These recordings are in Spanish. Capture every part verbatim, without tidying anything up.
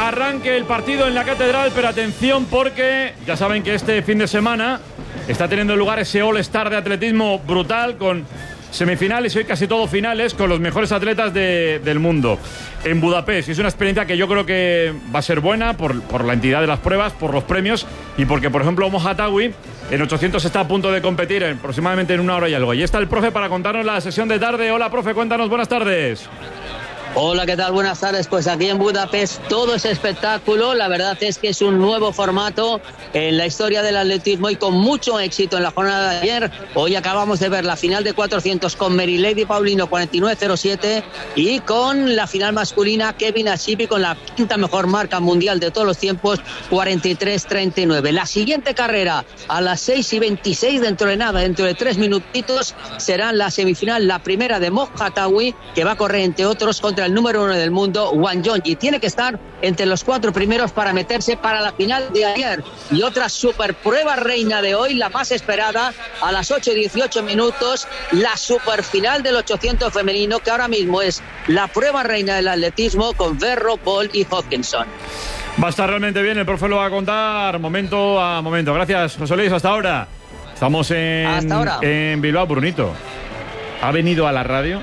arranque el partido en la Catedral, pero atención porque ya saben que este fin de semana está teniendo lugar ese All-Star de atletismo brutal con semifinales y hoy casi todo finales con los mejores atletas de, del mundo en Budapest. Y es una experiencia que yo creo que va a ser buena por, por la entidad de las pruebas, por los premios y porque, por ejemplo, Mohattawi en ochocientos está a punto de competir en, aproximadamente en una hora y algo. Y está el profe para contarnos la sesión de tarde. Hola, profe, cuéntanos, buenas tardes. Hola, ¿qué tal? Buenas tardes. Pues aquí en Budapest todo es espectáculo. La verdad es que es un nuevo formato en la historia del atletismo y con mucho éxito en la jornada de ayer. Hoy acabamos de ver la final de cuatrocientos con Mary Lady Paulino cuarenta y nueve cero siete y con la final masculina Kevin Ashipi con la quinta mejor marca mundial de todos los tiempos cuarenta y tres treinta y nueve. La siguiente carrera a las seis y veintiséis, dentro de nada, dentro de tres minutitos, será la semifinal, la primera de Mohattawi, que va a correr entre otros contra el número uno del mundo, Wang Yongyi. Tiene que estar entre los cuatro primeros para meterse para la final de ayer. Y otra super prueba reina de hoy, la más esperada, a las ocho y dieciocho minutos, la super final del ochocientos femenino, que ahora mismo es la prueba reina del atletismo con Verro, Bolt y Hopkinson. Va a estar realmente bien, el profe lo va a contar momento a momento. Gracias, José Luis, hasta ahora. Estamos en, hasta ahora. en Bilbao. Brunito ha venido a la radio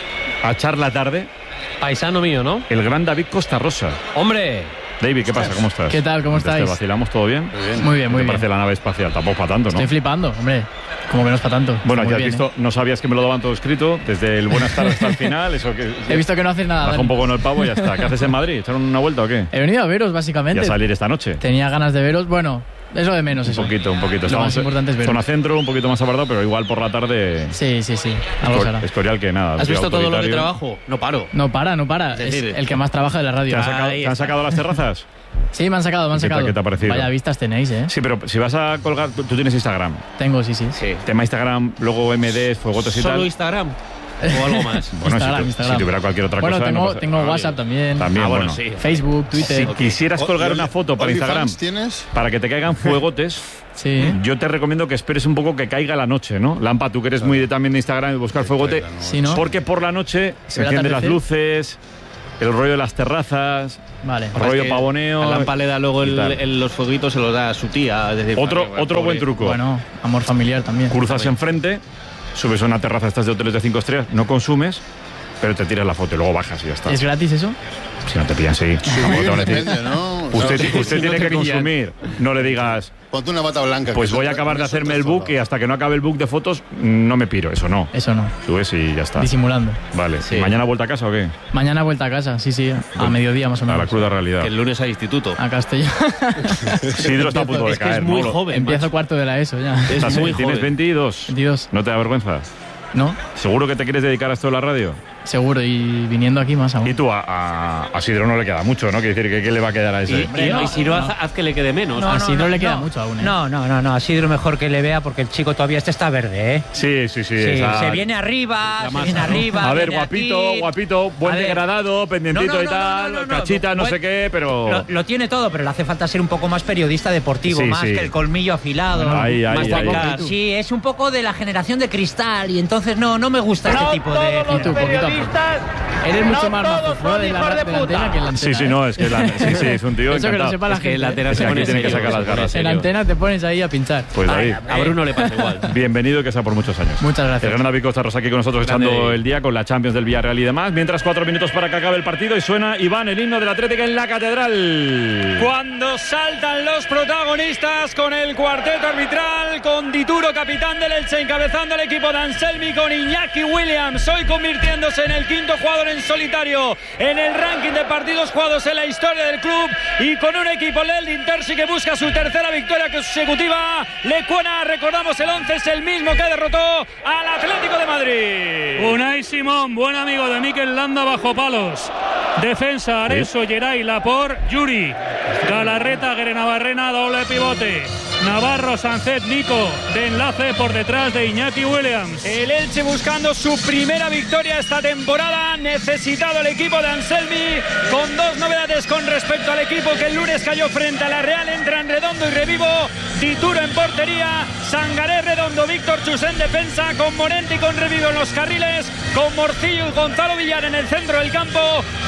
a echar la tarde. Paisano mío, ¿no? El gran David Costa Rosa. ¡Hombre! David, ¿qué pasa? ¿Cómo estás? ¿Qué tal? ¿Cómo estáis? ¿Te vacilamos todo bien? Muy bien, muy bien. Muy ¿Te bien. parece la nave espacial? Tampoco para tanto, ¿no? Estoy flipando, hombre. Como que no es para tanto. Bueno, ya has bien, visto, ¿eh? No sabías que me lo daban todo escrito, desde el buenas tardes hasta el final. Eso que, He visto que no haces nada. Baja Dani. un poco en el pavo y ya está. ¿Qué haces en Madrid? ¿Echar una vuelta o qué? He venido a veros, básicamente. Y a salir esta noche. Tenía ganas de veros. Bueno, es lo de menos eso. Un poquito, un poquito. Lo más importante es veros. Zona centro, un poquito más apartado, pero igual por la tarde... Sí, sí, sí. Algo será. Escorial que nada. ¿Has visto todo lo que autoritario. trabajo? No paro. No para, no para. Es Es, decir, el que más trabaja de la radio. ¿Te han sacado, Ahí ¿te han está. sacado las terrazas? Sí, me han sacado, me han ¿Qué te- sacado. qué te ha parecido? Vaya vistas tenéis, ¿eh? Sí, pero si vas a colgar... Tú, tú tienes Instagram. Tengo, sí, sí. Sí. Tema Instagram, luego M Ds, fuegotes y ¿Solo tal. Instagram? ¿O algo más? Bueno, Instagram, si, tu- Instagram. si tuviera cualquier otra Bueno, cosa... tengo, no pasa- tengo Ah, WhatsApp también. También, Ah, bueno, bueno. sí. Facebook, Twitter. Si quisieras colgar una foto para Instagram, ¿OnlyFans tienes? para que te caigan fuegotes, Sí. yo te recomiendo que esperes un poco que caiga la noche, ¿no? Lampa, tú que eres muy de, también de Instagram y buscar fuegote, Sí, ¿no? porque por la noche se ¿Ve el encienden las atardecer? luces, el rollo de las terrazas, Vale. el rollo Es que pavoneo... A Lampa le da luego y el- tal. el- los fueguitos, se los da a su tía. Es decir, Otro, para- otro pobre. buen truco. Bueno, amor familiar también. Cruzas enfrente, subes a una terraza estas de hoteles de cinco estrellas, no consumes, pero te tiras la foto y luego bajas y ya está. ¿Es gratis eso? Si no te pillan, sí. Tampoco te van a decir, Depende, ¿no? Usted, O sea, usted si no tiene te que pillan. consumir. No le digas, ponte una bata blanca. pues que voy a eso- acabar de eso hacerme te el book sobra. y hasta que no acabe el book de fotos no me piro. Eso no. Eso no. Subes y ya está. Disimulando. Vale. Sí. ¿Y mañana vuelta a casa o qué? Mañana vuelta a casa, sí, sí. A mediodía más o A la menos. cruda realidad. Que el lunes hay instituto. A Castellón. Sidro está a punto de Es que es caer. muy ¿no? joven. Empiezo macho. cuarto de la ESO ya. Es Estás- muy Tienes joven. veintidós. veintidós. ¿No te da vergüenza? ¿No? ¿Seguro que te quieres dedicar a esto de la radio? Seguro. Y viniendo aquí más aún. Y tú a, a, a Sidro no le queda mucho, ¿no? Quiere decir, que ¿qué le va a quedar a ese? Y, y- no, y si no, no. haz, haz que le quede menos. A Sidro le queda mucho aún, ¿eh? No, no, no, no. A Sidro mejor que le vea porque el chico todavía este está verde, ¿eh? Sí, sí, sí. Sí, esa- se viene arriba, La se masa, viene ¿no? arriba. A ver, viene guapito, aquí. guapito, buen A ver. degradado, pendientito No, no, y no, tal, no, no, no, cachita, no Buen- sé qué, pero... Lo, lo tiene todo, pero le hace falta ser un poco más periodista deportivo, Sí, más sí. que el colmillo afilado. Ahí, ahí, más ahí. guapo. Sí, es un poco de la generación de cristal y entonces no, no me gusta este tipo de... Y tú, poquito a poco. Eres mucho más majo fuera de la, de la antena que en la antena. Sí, sí, ¿eh? no, es que la, sí, sí, es un tío Eso que lo encantado. sepa la Es que gente. la antena Es se que aquí pone tiene que serio, sacar las se pone garras. En la serio. antena te pones ahí a pinchar. Pues David, A Bruno le pasa igual. bienvenido y que sea por muchos años. Muchas gracias. El gran David Costa Rosa aquí con nosotros Grande. echando el día con la Champions del Villarreal y demás. Mientras cuatro minutos para que acabe el partido y suena Iván, el himno del Atlético en la Catedral. Cuando saltan los protagonistas con el cuarteto arbitral, con Dituro, capitán del Elche, encabezando el equipo de Anselmi, con Iñaki Williams, hoy convirtiéndose en el quinto jugador en solitario en el ranking de partidos jugados en la historia del club, y con un equipo del Intersi que busca su tercera victoria consecutiva. Lecuona, recordamos el once, es el mismo que derrotó al Atlético de Madrid. Unai Simón, buen amigo de Mikel Landa, bajo palos. Defensa, Areso, Geray, Lapor, Yuri. Galarreta, Guerenavarrena, doble pivote. Navarro, Sancet, Nico, de enlace por detrás de Iñaki Williams. El Elche buscando su primera victoria esta temporada. Necesitado el equipo de Anselmi, con dos novedades con respecto al equipo que el lunes cayó frente a la Real. Entran Redondo y Revivo, Dituro en portería, Sangaré, Redondo, Víctor Chus en defensa, con Morente y con Revivo en los carriles, con Morcillo y Gonzalo Villar en el centro del campo,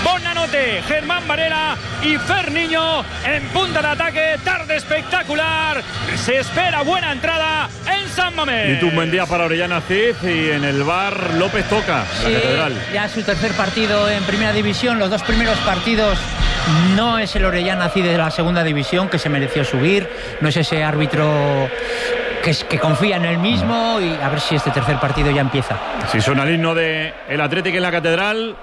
Bonanote, Germán Varela y Fer Niño en punta de ataque. Tarde espectacular. Se espera buena entrada en San Mamés. Y tú, buen día para Orellana Cid, y en el bar López Toca, Sí, la Catedral. ya su tercer partido en Primera División. Los dos primeros partidos no es el Orellana Cid de la Segunda División, que se mereció subir. No es ese árbitro que, es, que confía en él mismo, y a ver si este tercer partido ya empieza. Si suena el himno de el Atlético en la Catedral,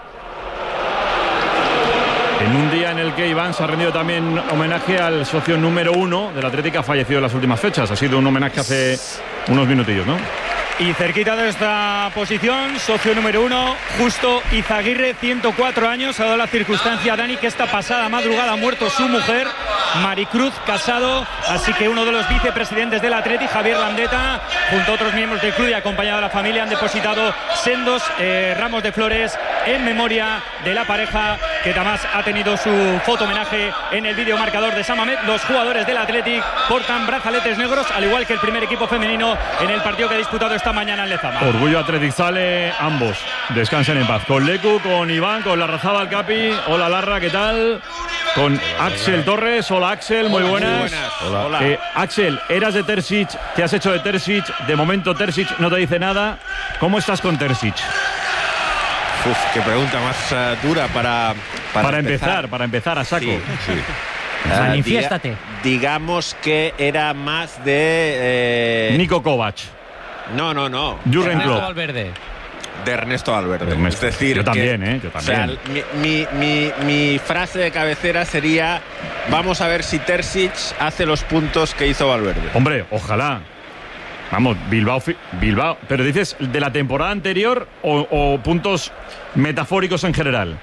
en un día en el que Iván se ha rendido también homenaje al socio número uno del Atlético, que ha fallecido en las últimas fechas. Ha sido un homenaje hace unos minutillos, ¿no? Y cerquita de esta posición, socio número uno, Justo Izaguirre, ciento cuatro años. Ha dado la circunstancia, Dani, que esta pasada madrugada ha muerto su mujer, Maricruz Casado. Así que uno de los vicepresidentes del Atleti, Javier Landeta, junto a otros miembros del club y acompañado de la familia, han depositado sendos eh, ramos de flores en memoria de la pareja, que además ha tenido su foto homenaje en el vídeo marcador de San Mamés. Los jugadores del Athletic portan brazaletes negros, al igual que el primer equipo femenino en el partido que ha disputado esta mañana en Lezama. Orgullo Athletic sale, ambos descansen en paz. Con Lecu, con Iván, con Larrazábal Capi. Hola Larra, ¿qué tal? Con Axel Torres. Hola Axel, muy buenas. Muy buenas. Hola. Hola. Eh, Axel, eras de Terzic, te has hecho de Terzic. De momento Terzic no te dice nada. ¿Cómo estás con Terzic? Uf, qué pregunta más uh, dura para, para, Para empezar. empezar, para empezar a saco. Sí, sí. Uh, Manifiéstate. diga, digamos que era más de... Eh... Nico Kovac. No, no, no. Jurgen Ernesto Klopp. Valverde. De Ernesto Valverde. Ernesto. Es decir, Yo también, que, ¿eh? Yo también. O sea, mi, mi, mi, mi frase de cabecera sería: vamos a ver si Terzic hace los puntos que hizo Valverde. Hombre, ojalá. Vamos, Bilbao, Bilbao. Pero dices de la temporada anterior o, o puntos metafóricos en general.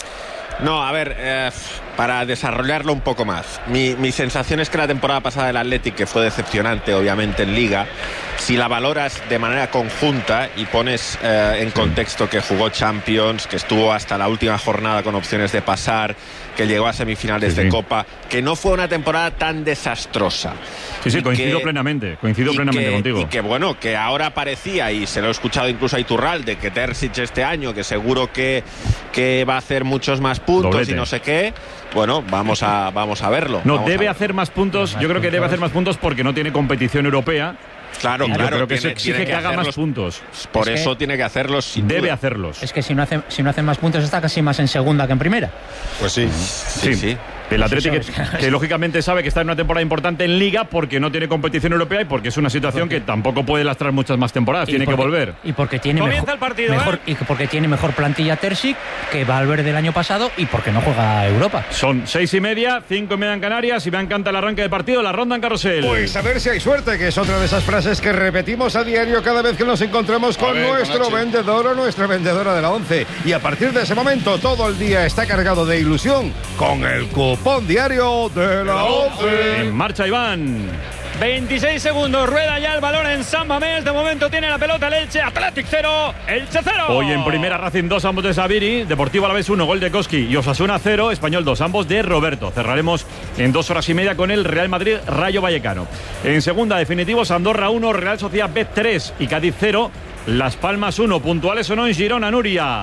No, a ver, eh, para desarrollarlo un poco más. Mi, mi sensación es que la temporada pasada del Athletic, que fue decepcionante obviamente en Liga, si la valoras de manera conjunta y pones eh, en contexto que jugó Champions, que estuvo hasta la última jornada con opciones de pasar, que llegó a semifinales Sí, de sí. Copa, que no fue una temporada tan desastrosa. Sí, sí, Y coincido que- plenamente. Coincido y plenamente que, contigo. Y que bueno, que ahora parecía, y se lo he escuchado incluso a Iturralde, que Terzic este año, que seguro que, que va a hacer muchos más puntos Doblete. y no sé qué. Bueno, vamos a, vamos a verlo. No, Vamos a debe verlo. hacer más puntos. Más Yo creo que debe puntos. hacer más puntos porque no tiene competición europea. Claro, Y yo claro. creo que tiene- eso exige tiene que, haga más hacerlos. puntos. Por Es que eso tiene que hacerlos sin Debe duda. hacerlos. Es que si no hace, si no hacen más puntos, está casi más en segunda que en primera. Pues sí. Sí, Sí, sí. El Atlético Pues eso que, es- que lógicamente sabe que está en una temporada importante en Liga porque no tiene competición europea y porque es una situación que tampoco puede lastrar muchas más temporadas. Y Tiene que porque- volver. Y porque tiene Comienza mejor, el partido, mejor- ¿eh? y porque tiene mejor plantilla Terzic que Valverde del año pasado, y porque no juega a Europa. Son seis y media, cinco y media en Canarias, y me encanta el arranque del partido, la ronda en carrusel. Pues a ver si hay suerte, que es otra de esas frases que repetimos a diario cada vez que nos encontramos con ver, nuestro Conache. vendedor o nuestra vendedora de la once. Y a partir de ese momento todo el día está cargado de ilusión con el cupón diario de la once. En marcha, Iván. veintiséis segundos, rueda ya el balón en San Mamés. De momento tiene la pelota el Elche. Athletic cero, Elche cero. Hoy en primera, Racing dos, ambos de Sabiri. Deportivo Alavés uno, gol de Koski. Y Osasuna cero, Español dos, ambos de Roberto. Cerraremos en dos horas y media con el Real Madrid Rayo Vallecano. En segunda, definitivos, Andorra uno, Real Sociedad B tres y Cádiz cero. Las Palmas uno, puntuales o no en Girona, Nuria.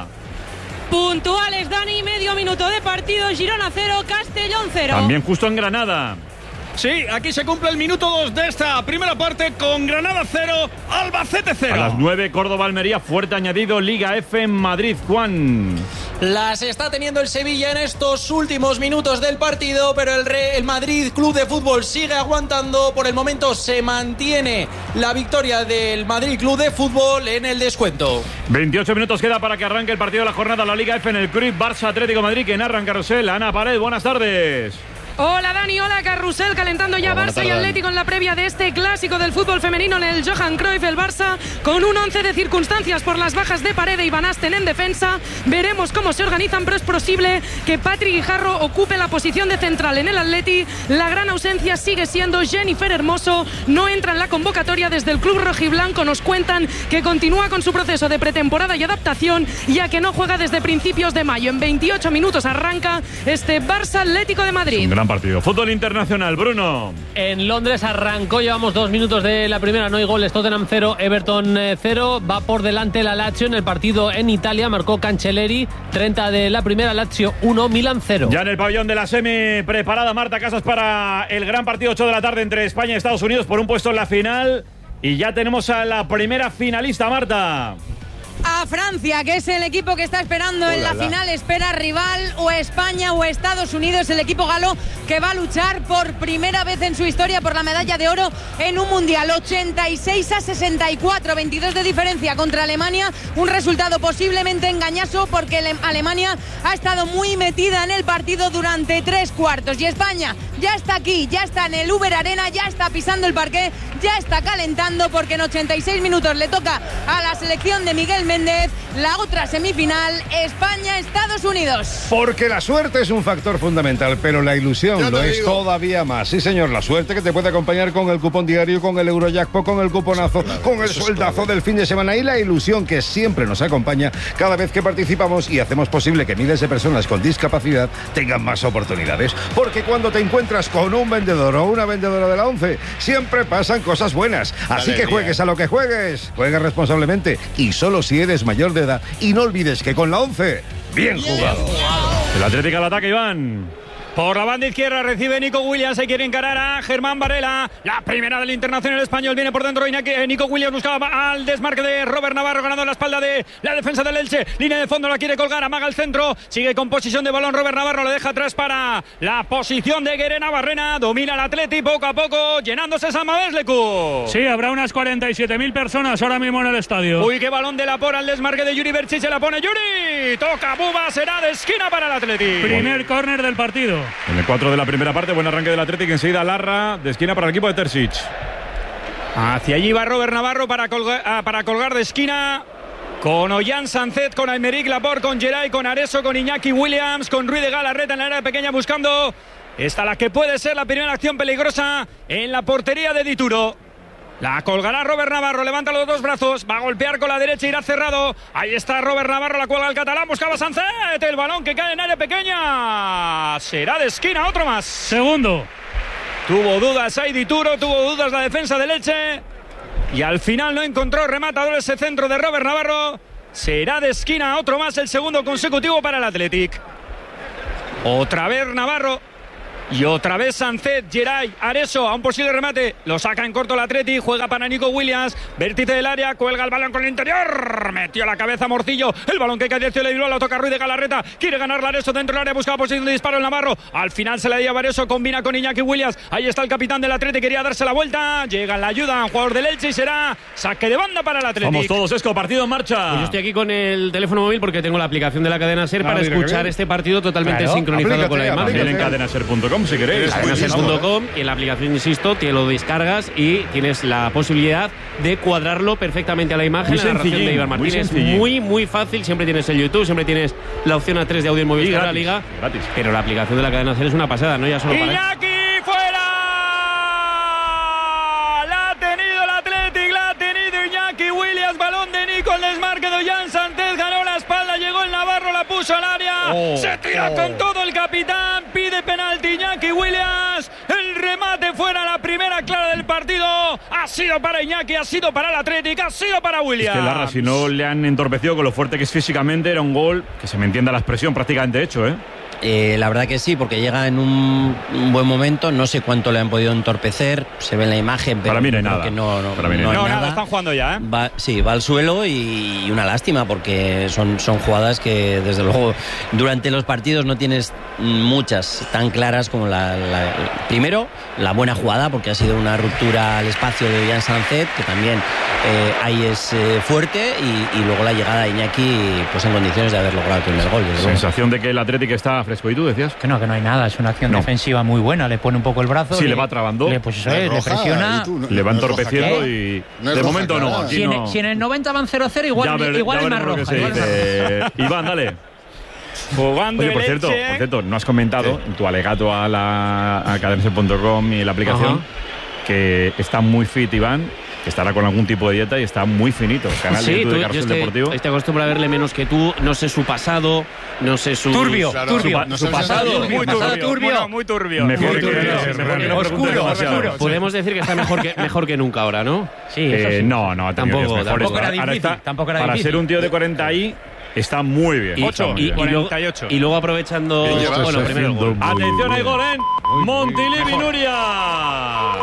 Puntuales, Dani, medio minuto de partido, Girona cero, Castellón cero. También justo en Granada. Sí, aquí se cumple el minuto dos de esta primera parte con Granada cero, Albacete cero. A las nueve, Córdoba-Almería, fuerte añadido, Liga F en Madrid. Juan. Las está teniendo el Sevilla en estos últimos minutos del partido, pero el, Re- el Madrid Club de Fútbol sigue aguantando. Por el momento se mantiene la victoria del Madrid Club de Fútbol en el descuento. veintiocho minutos queda para que arranque el partido de la jornada, la Liga F en el Cruyff, Barça Atlético de Madrid, que narra en carrusel. Ana Pared, buenas tardes. Hola Dani, hola Carrusel, calentando ya Hola, Barça y Atlético en la previa de este clásico del fútbol femenino en el Johan Cruyff. El Barça con un once de circunstancias por las bajas de Paredes y Van Asten en defensa. Veremos cómo se organizan, pero es posible que Patrick Guijarro ocupe la posición de central en el Atleti. La gran ausencia sigue siendo Jennifer Hermoso, no entra en la convocatoria desde el club rojiblanco. Nos cuentan que continúa con su proceso de pretemporada y adaptación, ya que no juega desde principios de mayo. En veintiocho minutos arranca este Barça Atlético de Madrid. Un gran Gran partido. Fútbol internacional, Bruno. En Londres arrancó, llevamos dos minutos de la primera, no hay goles, Tottenham cero, Everton cero, va por delante la Lazio en el partido en Italia, marcó Cancelleri, treinta de la primera, Lazio uno, Milan cero. Ya en el pabellón de la semi preparada Marta Casas para el gran partido ocho de la tarde entre España y Estados Unidos por un puesto en la final, y ya tenemos a la primera finalista, Marta. A Francia, que es el equipo que está esperando en la final, espera rival, o España o Estados Unidos, el equipo galo que va a luchar por primera vez en su historia por la medalla de oro en un mundial. ochenta y seis a sesenta y cuatro, veintidós de diferencia contra Alemania, un resultado posiblemente engañoso porque Alemania ha estado muy metida en el partido durante tres cuartos, y España ya está aquí, ya está en el Uber Arena, ya está pisando el parqué, ya está calentando, porque en ochenta y seis minutos le toca a la selección de Miguel Méndez la otra semifinal, España-Estados Unidos. Porque la suerte es un factor fundamental, pero la ilusión lo es todavía más. Sí, señor, la suerte que te puede acompañar con el cupón diario, con el Eurojackpot, con el cuponazo, claro, con el sueldazo del fin de semana, y la ilusión que siempre nos acompaña cada vez que participamos y hacemos posible que miles de personas con discapacidad tengan más oportunidades. Porque cuando te encuentras con un vendedor o una vendedora de la ONCE, siempre pasan cosas buenas. Así que juegues a lo que juegues, juegues responsablemente y solo si eres mayor de edad, y no olvides que con la ONCE, bien jugado. El Atlético al ataque, Iván. Por la banda izquierda recibe Nico Williams, se quiere encarar a Germán Varela. La primera del internacional español viene por dentro. Iñaki, Nico Williams buscaba al desmarque de Robert Navarro, ganando la espalda de la defensa del Elche. Línea de fondo, la quiere colgar, amaga el centro. Sigue con posición de balón Robert Navarro, le deja atrás para la posición de Guerena Barrena. Domina el Atleti poco a poco, llenándose San Mamés, Lecu. Sí, habrá unas cuarenta y siete mil personas ahora mismo en el estadio. Uy, qué balón de la por al desmarque de Yuri Berchi, se la pone Yuri. Toca Buba, será de esquina para el Atleti. Primer córner del partido. En el cuatro de la primera parte, buen arranque del Atlético, enseguida Larra de esquina para el equipo de Terzic. Hacia allí va Robert Navarro para colgar, ah, para colgar de esquina con Ollán Sancet, con Aymeric Laporte, con Geray, con Areso, con Iñaki Williams, con Ruiz de Galarreta en la área pequeña buscando esta la que puede ser la primera acción peligrosa en la portería de Dituro. La colgará Robert Navarro, levanta los dos brazos, va a golpear con la derecha, irá cerrado. Ahí está Robert Navarro, la cuelga el catalán, buscaba Sancet, el balón que cae en área pequeña. Será de esquina, otro más. Segundo. Tuvo dudas ahí Dituro, tuvo dudas la defensa del Elche. Y al final no encontró rematador ese centro de Robert Navarro. Será de esquina, otro más, el segundo consecutivo para el Athletic. Otra vez Navarro. Y otra vez Sancet, Geray, Areso a un posible remate. Lo saca en corto el Atleti, juega para Nico Williams. Vértice del área, cuelga el balón con el interior. Metió la cabeza Morcillo. El balón que cae de Cielo Bilbao, lo toca Ruiz de Galarreta. Quiere ganar la Areso dentro del área, busca posición de disparo el Navarro. Al final se la lleva Areso, combina con Iñaki Williams. Ahí está el capitán del Atleti, quería darse la vuelta. Llega en la ayuda, un jugador del Elche y será saque de banda para el Atleti. Vamos todos, Esco, partido en marcha. Pues yo estoy aquí con el teléfono móvil porque tengo la aplicación de la cadena SER ah, para escuchar este partido totalmente claro, sincronizado con la imagen. También en cadena ser punto com si queréis. cadenaser punto com y en la aplicación, insisto, te lo descargas y tienes la posibilidad de cuadrarlo perfectamente a la imagen. Muy la narración de Iván Martínez. Muy, muy, muy fácil. Siempre tienes el YouTube, siempre tienes la opción A tres de audio en Movistar, la Liga. Gratis. Pero la aplicación de la cadena SER es una pasada, ¿no? Ya solo para ¡Iñaki fuera! La ha tenido el Athletic, la ha tenido Iñaki Williams. Balón de Nico, el desmarque de Ollán Sancet, ganó la espalda, llegó el Navarro, la puso al área. Oh, se tira oh. con todo el capitán, pide penalti Iñaki Williams. El remate fuera, la primera clara del partido. Ha sido para Iñaki, ha sido para el Athletic, ha sido para Williams. Es que Larra, si no le han entorpecido con lo fuerte que es físicamente, era un gol que se me entienda la expresión prácticamente hecho, ¿eh? Eh, la verdad que sí, porque llega en un, un buen momento. No sé cuánto le han podido entorpecer. Se ve en la imagen, pero para mí no hay nada. Que no, no, para mí no, no, hay no nada. nada. Están jugando ya, ¿eh? Va, sí, va al suelo y, y una lástima porque son, son jugadas que desde luego durante los partidos no tienes muchas tan claras como la, la primero la buena jugada, porque ha sido una ruptura al espacio de Ollán Sancet, que también eh, ahí es eh, fuerte, y, y luego la llegada de Iñaki pues en condiciones de haber logrado el primer gol. Sensación de que el Atlético está fresco. ¿Y tú decías? Que no, que no hay nada. Es una acción no. defensiva muy buena. Le pone un poco el brazo. Sí, le, le va trabando. Le, pues eso es, le presiona. Tú, no, le va entorpeciendo y... No de momento no, aquí si, no. En, si en el noventa van cero cero, igual, ver, igual es más roja. Igual eh, Iván, dale. Jugando Oye, por cierto, por cierto, no has comentado sí. en tu alegato a la a cadenaser punto com y la aplicación Ajá. que está muy fit Iván que estará con algún tipo de dieta y está muy finito. Canal sí, de YouTube tú, de Carrusel yo es que Deportivo. Estoy acostumbrado a verle menos que tú. No sé su pasado, no sé su... Turbio, claro, turbio. Su, No su sé, pasado. muy turbio. turbio. Bueno, muy turbio. Mejor muy que, turbio. mejor que no pregunte demasiado. oscuro. Podemos decir que está mejor que, mejor que nunca ahora, ¿no? Sí, eh, no, no, tampoco. Mejores. Tampoco era Ahora difícil. está, Tampoco era para difícil. ser un tío de cuarenta y está muy bien. Y, ocho, y, y, luego, y luego aprovechando... Bueno, primero el gol. Atención, hay gol en Montilivi, Nuria.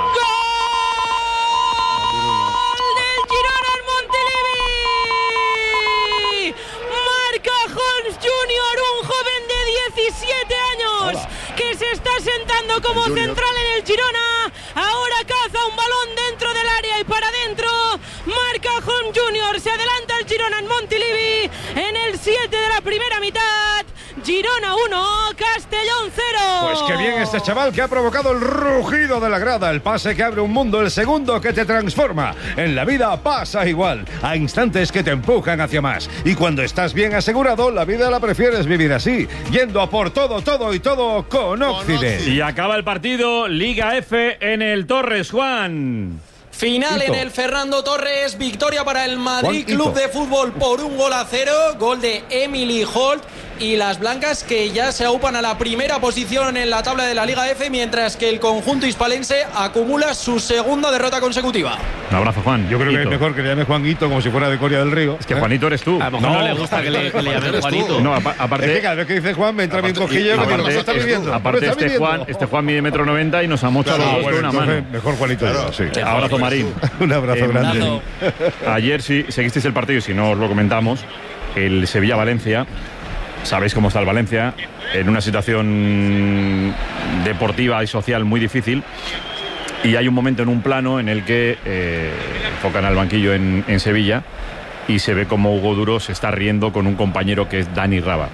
Holmes junior, un joven de diecisiete años que se está sentando como central en el Girona. Ahora caza un balón dentro del área y para adentro. Marca Holmes junior, se adelanta el Girona en Montilivi en el siete de la primera mitad. Girona uno, Castellón cero. Pues qué bien este chaval que ha provocado el rugido de la grada, el pase que abre un mundo, el segundo que te transforma. En la vida pasa igual, a instantes que te empujan hacia más. Y cuando estás bien asegurado, la vida la prefieres vivir así, yendo a por todo, todo y todo con Occident. Y acaba el partido, Liga F en el Torres, Juan. Final Hito. en el Fernando Torres, victoria para el Madrid Juan Club Hito. de Fútbol por un gol a cero, gol de Emily Holt y las blancas que ya se aupan a la primera posición en la tabla de la Liga F, mientras que el conjunto hispalense acumula su segunda derrota consecutiva. Un abrazo, Juan. Yo creo que Hito. es mejor que le llame Juanito como si fuera de Coria del Río. Es que Juanito eres tú. A lo mejor no, le gusta que le, que le llamen Juanito. No, apa- aparte, Es que cada vez que dices Juan me entra bien cojillo porque no está viviendo. aparte no está este viviendo. Juan, este Juan mide metro noventa y nos amocha Claro, los dos bueno, con una entonces, mano. mejor Juanito yo, sí. Abrazo, Marín. Un abrazo Eh, grande. Ayer, si seguisteis el partido y si no os lo comentamos, el Sevilla-Valencia, sabéis cómo está el Valencia, en una situación deportiva y social muy difícil. Y hay un momento en un plano en el que eh, enfocan al banquillo en, en Sevilla y se ve como Hugo Duro se está riendo con un compañero que es Dani Raba.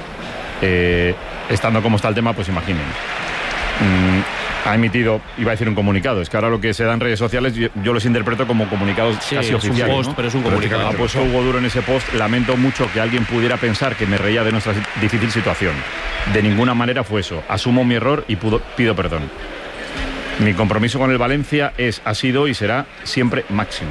Eh, estando como está el tema, pues imaginen. Mm, ha emitido, iba a decir un comunicado, es que ahora lo que se da en redes sociales yo, yo los interpreto como comunicados Sí, casi es un oficiales, post, ¿no? pero es un comunicado. Ha puesto Hugo Duro en ese post: lamento mucho que alguien pudiera pensar que me reía de nuestra difícil situación. De ninguna manera fue eso. Asumo mi error y pudo, pido perdón. Mi compromiso con el Valencia es, ha sido y será siempre máximo.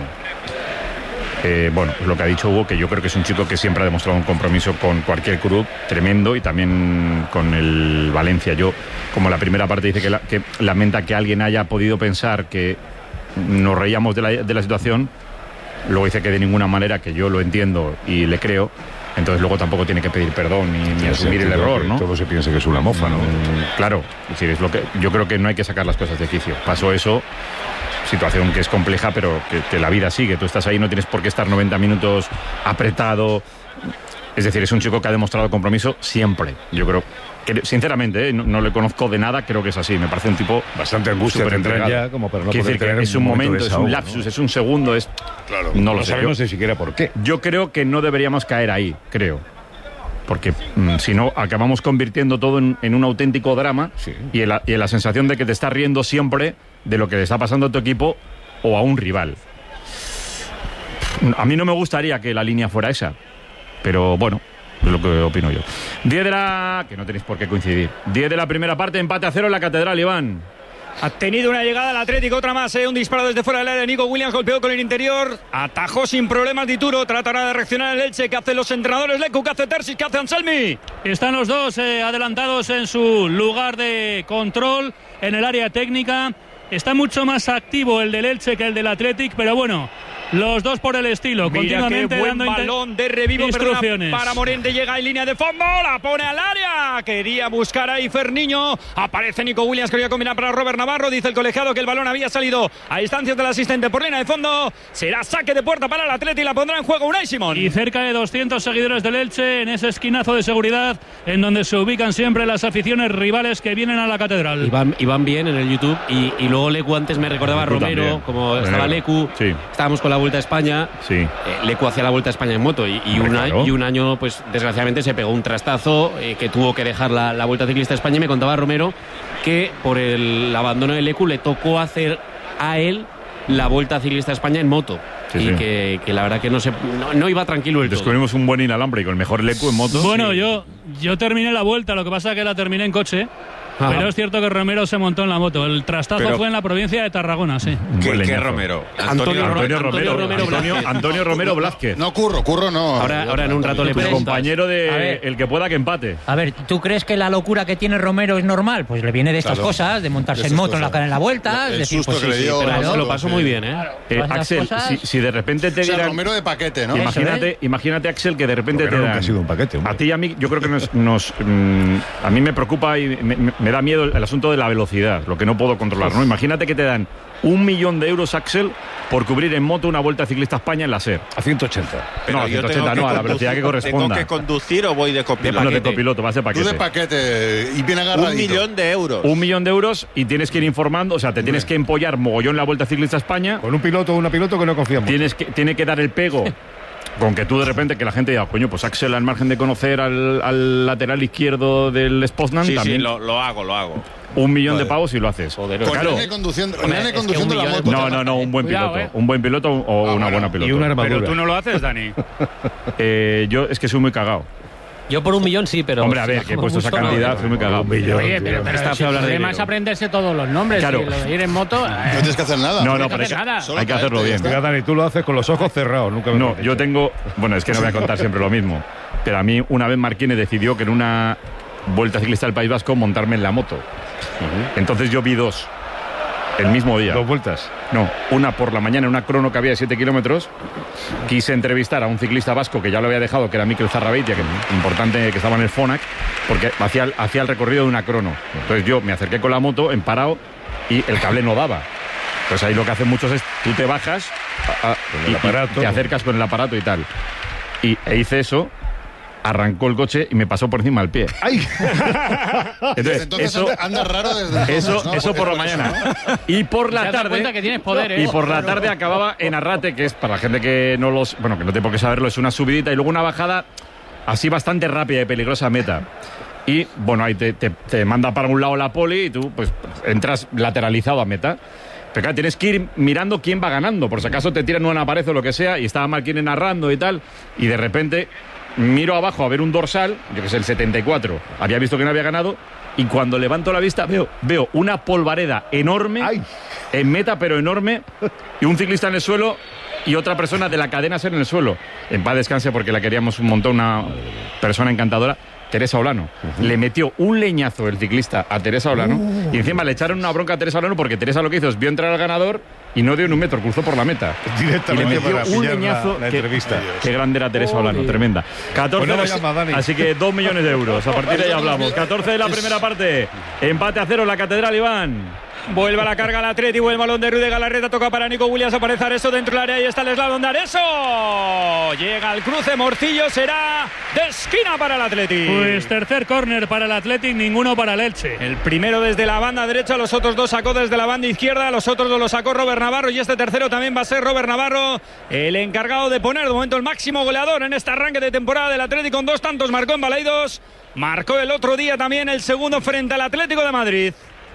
Eh, bueno, es lo que ha dicho Hugo, que yo creo que es un chico que siempre ha demostrado un compromiso con cualquier club tremendo y también con el Valencia. Yo, como la primera parte dice que, la, que lamenta que alguien haya podido pensar que nos reíamos de la, de la situación, luego dice que de ninguna manera, que yo lo entiendo y le creo, entonces luego tampoco tiene que pedir perdón ni, ni asumir el error, ¿no? Todo se piensa que es una mofa, ¿no? Mm, claro, es decir, es lo que, yo creo que no hay que sacar las cosas de quicio. Pasó eso, situación que es compleja, pero que, que la vida sigue. Tú estás ahí, no tienes por qué estar noventa minutos apretado. Es decir, es un chico que ha demostrado compromiso siempre. Yo creo que, sinceramente, ¿eh? no, no le conozco de nada, creo que es así. Me parece un tipo bastante angustia súper tendrán entregado. ya como para no Quiero poder decir que tener es un un momento momento, de es un desahogo, lapsus, ¿no? es un segundo, es Claro, no lo no sé. sabemos yo, ni siquiera por qué. Yo creo que no deberíamos caer ahí, creo. Porque mm, si no, acabamos convirtiendo todo en, en un auténtico drama Sí. y, en la, y en la sensación de que te estás riendo siempre de lo que le está pasando a tu equipo o a un rival. A mí no me gustaría que la línea fuera esa, pero bueno, es lo que opino yo. diez de la... que no tenéis por qué coincidir. diez de la primera parte, empate a cero en la Catedral, Iván. Ha tenido una llegada al Atlético, otra más, ¿eh? Un disparo desde fuera del área de Nico Williams, golpeó con el interior, atajó sin problemas Dituro, tratará de reaccionar el Elche. ¿Qué hacen los entrenadores? Lecu, ¿qué hace Terzic? ¿Qué hace Anselmi? Están los dos eh, adelantados en su lugar de control en el área técnica. Está mucho más activo el del Elche que el del Athletic, pero bueno, los dos por el estilo, Mira continuamente qué buen dando balón de revivo, instrucciones perdona, para Morente, llega en línea de fondo, la pone al área, quería buscar ahí Ferniño, aparece Nico Williams, quería combinar para Robert Navarro, dice el colegiado que el balón había salido a distancias del asistente por línea de fondo, será saque de puerta para el Atleti y la pondrá en juego Unai Simón. Y cerca de doscientos seguidores del Elche en ese esquinazo de seguridad en donde se ubican siempre las aficiones rivales que vienen a la Catedral. Y van, y van bien en el YouTube y, y luego Lecu antes me recordaba a Lecu Romero, también. como Romero. estaba Lecu, Sí. estábamos con la Vuelta a España, Sí. eh, Lecu hacía la Vuelta a España en moto y, y, Hombre, un, claro. a- y un año pues desgraciadamente se pegó un trastazo eh, que tuvo que dejar la, la Vuelta Ciclista a España y me contaba Romero que por el abandono de Lecu le tocó hacer a él la Vuelta Ciclista a España en moto. Sí, y sí. Que, que la verdad que no, se, no, no iba tranquilo el todo. Descubrimos un buen inalámbrico, el mejor Lecu en moto. Bueno, Sí. yo, yo terminé la vuelta, lo que pasa es que la terminé en coche. Ajá. Pero es cierto que Romero se montó en la moto. El trastazo Pero... fue en la provincia de Tarragona, sí. ¿Qué, ¿qué Romero? Antonio, Antonio, Antonio Romero. Romero Antonio, Antonio Romero Blázquez. No, Curro, Curro no. Ahora, ahora en un rato le preguntas. Compañero de ver, el que pueda que empate. A ver, ¿tú crees que la locura que tiene Romero es normal? Pues le viene de estas claro. cosas, de montarse de en moto en la, en la vuelta. El decir, susto pues, que sí, le dio. sí, pero claro, lo pasó sí. muy bien, ¿eh? Claro, eh Axel, si, si de repente te o sea, dieran... Romero de paquete, ¿no? Imagínate, imagínate, Axel, que de repente Porque te nunca dan... ha sido un paquete, hombre. A ti y a mí, yo creo que nos... nos mmm, a mí me preocupa y me, me, me da miedo el, el asunto de la velocidad, lo que no puedo controlar, ¿no? Imagínate que te dan un millón de euros, Axel, por cubrir en moto una Vuelta Ciclista a España en la SER. A ciento ochenta. Pero no, a ciento ochenta no, a la velocidad que corresponda. ¿Tengo que conducir o voy de copiloto? No, de copiloto, vas de paquete. Tú de paquete y bien agarradito. Un millón de euros. Un millón de euros y tienes que ir informando, o sea, te tienes que empollar mogollón la Vuelta Ciclista a España. Con un piloto o una piloto que no confiamos. Tienes que, tiene que dar el pego. Con que tú de repente, que la gente diga, coño, pues Axel, al margen de conocer al, al lateral izquierdo del Spoznan, sí, también... Sí, lo, lo hago, lo hago. Un millón vale. de pavos y lo haces. Joder, con claro. Nene conduciendo, Hombre, nene conduciendo la moto. No, no, no, un buen Cuidado, piloto. Eh. Un buen piloto o ah, una bueno. buena piloto. Y una armadura. Pero tú no lo haces, Dani. eh, yo es que soy muy cagado. Yo por un millón sí, pero... Hombre, a ver, que he puesto esa cantidad, no, soy muy cagado. Un millón, Oye, pero, pero está si hablar de además aprenderse todos los nombres. Claro. Y lo de ir en moto... No tienes que hacer nada. No, no, no pero hay, que, nada. hay que hacerlo bien. Mira, Dani, tú lo haces con los ojos cerrados. Nunca me no, yo tengo... Bueno, es que no voy a contar siempre lo mismo. Pero a mí, una vez Marquines decidió que en una Vuelta Ciclista del País Vasco montarme en la moto. Uh-huh. Entonces yo vi dos. El mismo día. ¿Dos vueltas? No, una por la mañana, una crono que había de siete kilómetros. Quise entrevistar a un ciclista vasco que ya lo había dejado, que era Mikel Zarrabeitia, que importante, que estaba en el Fonac, porque hacía, hacía el recorrido de una crono. Entonces yo me acerqué con la moto, en parado, y el cable no daba. Entonces ahí lo que hacen muchos es, tú te bajas a, a, con el y, aparato, y te acercas con el aparato y tal. Y e hice eso. Arrancó el coche y me pasó por encima del pie. ¡Ay! Entonces, Entonces eso, anda, anda raro desde entonces, eso, ¿no? eso por la mañana. Y por la tarde. Que tienes poder, ¿eh? Y por la tarde acababa en Arrate, que es para la gente que no los. Bueno, que no tiene por qué saberlo, es una subidita y luego una bajada así bastante rápida y peligrosa meta. Y bueno, ahí te, te, te manda para un lado la poli y tú pues entras lateralizado a meta. Pero claro, tienes que ir mirando quién va ganando. Por si acaso te tiran una pared o lo que sea y estaba Marquines narrando y tal. Y de repente miro abajo a ver un dorsal, yo que sé, el setenta y cuatro. Había visto que no había ganado. Y cuando levanto la vista veo, veo una polvareda enorme. ¡Ay! En meta, pero enorme. Y un ciclista en el suelo y otra persona de la cadena SER en el suelo. En paz descanse porque la queríamos un montón, una persona encantadora. Teresa Olano. Uh-huh. Le metió un leñazo el ciclista a Teresa Olano uh. y encima le echaron una bronca a Teresa Olano porque Teresa lo que hizo es vio entrar al ganador y no dio ni un metro, cruzó por la meta. Directamente y le metió para un leñazo. La, la que, entrevista. Qué grande era Teresa Olano, oh, tremenda. catorce pues no llama, así que dos millones de euros. A partir de ahí hablamos. catorce de la primera parte. Empate a cero en la Catedral, Iván. Vuelve a la carga el Atleti, vuelve el balón de Rude Galarreta, toca para Nico Williams, aparece Areso dentro del área y está el slalom de Areso. Llega al cruce, Morcillo, será de esquina para el Atleti. Pues tercer córner para el Atleti, ninguno para el Elche. El primero desde la banda derecha, los otros dos sacó desde la banda izquierda, los otros dos los sacó Robert Navarro y este tercero también va a ser Robert Navarro, el encargado de poner de momento el máximo goleador en este arranque de temporada del Atleti con dos tantos, marcó en Balaidos, marcó el otro día también el segundo frente al Atlético de Madrid.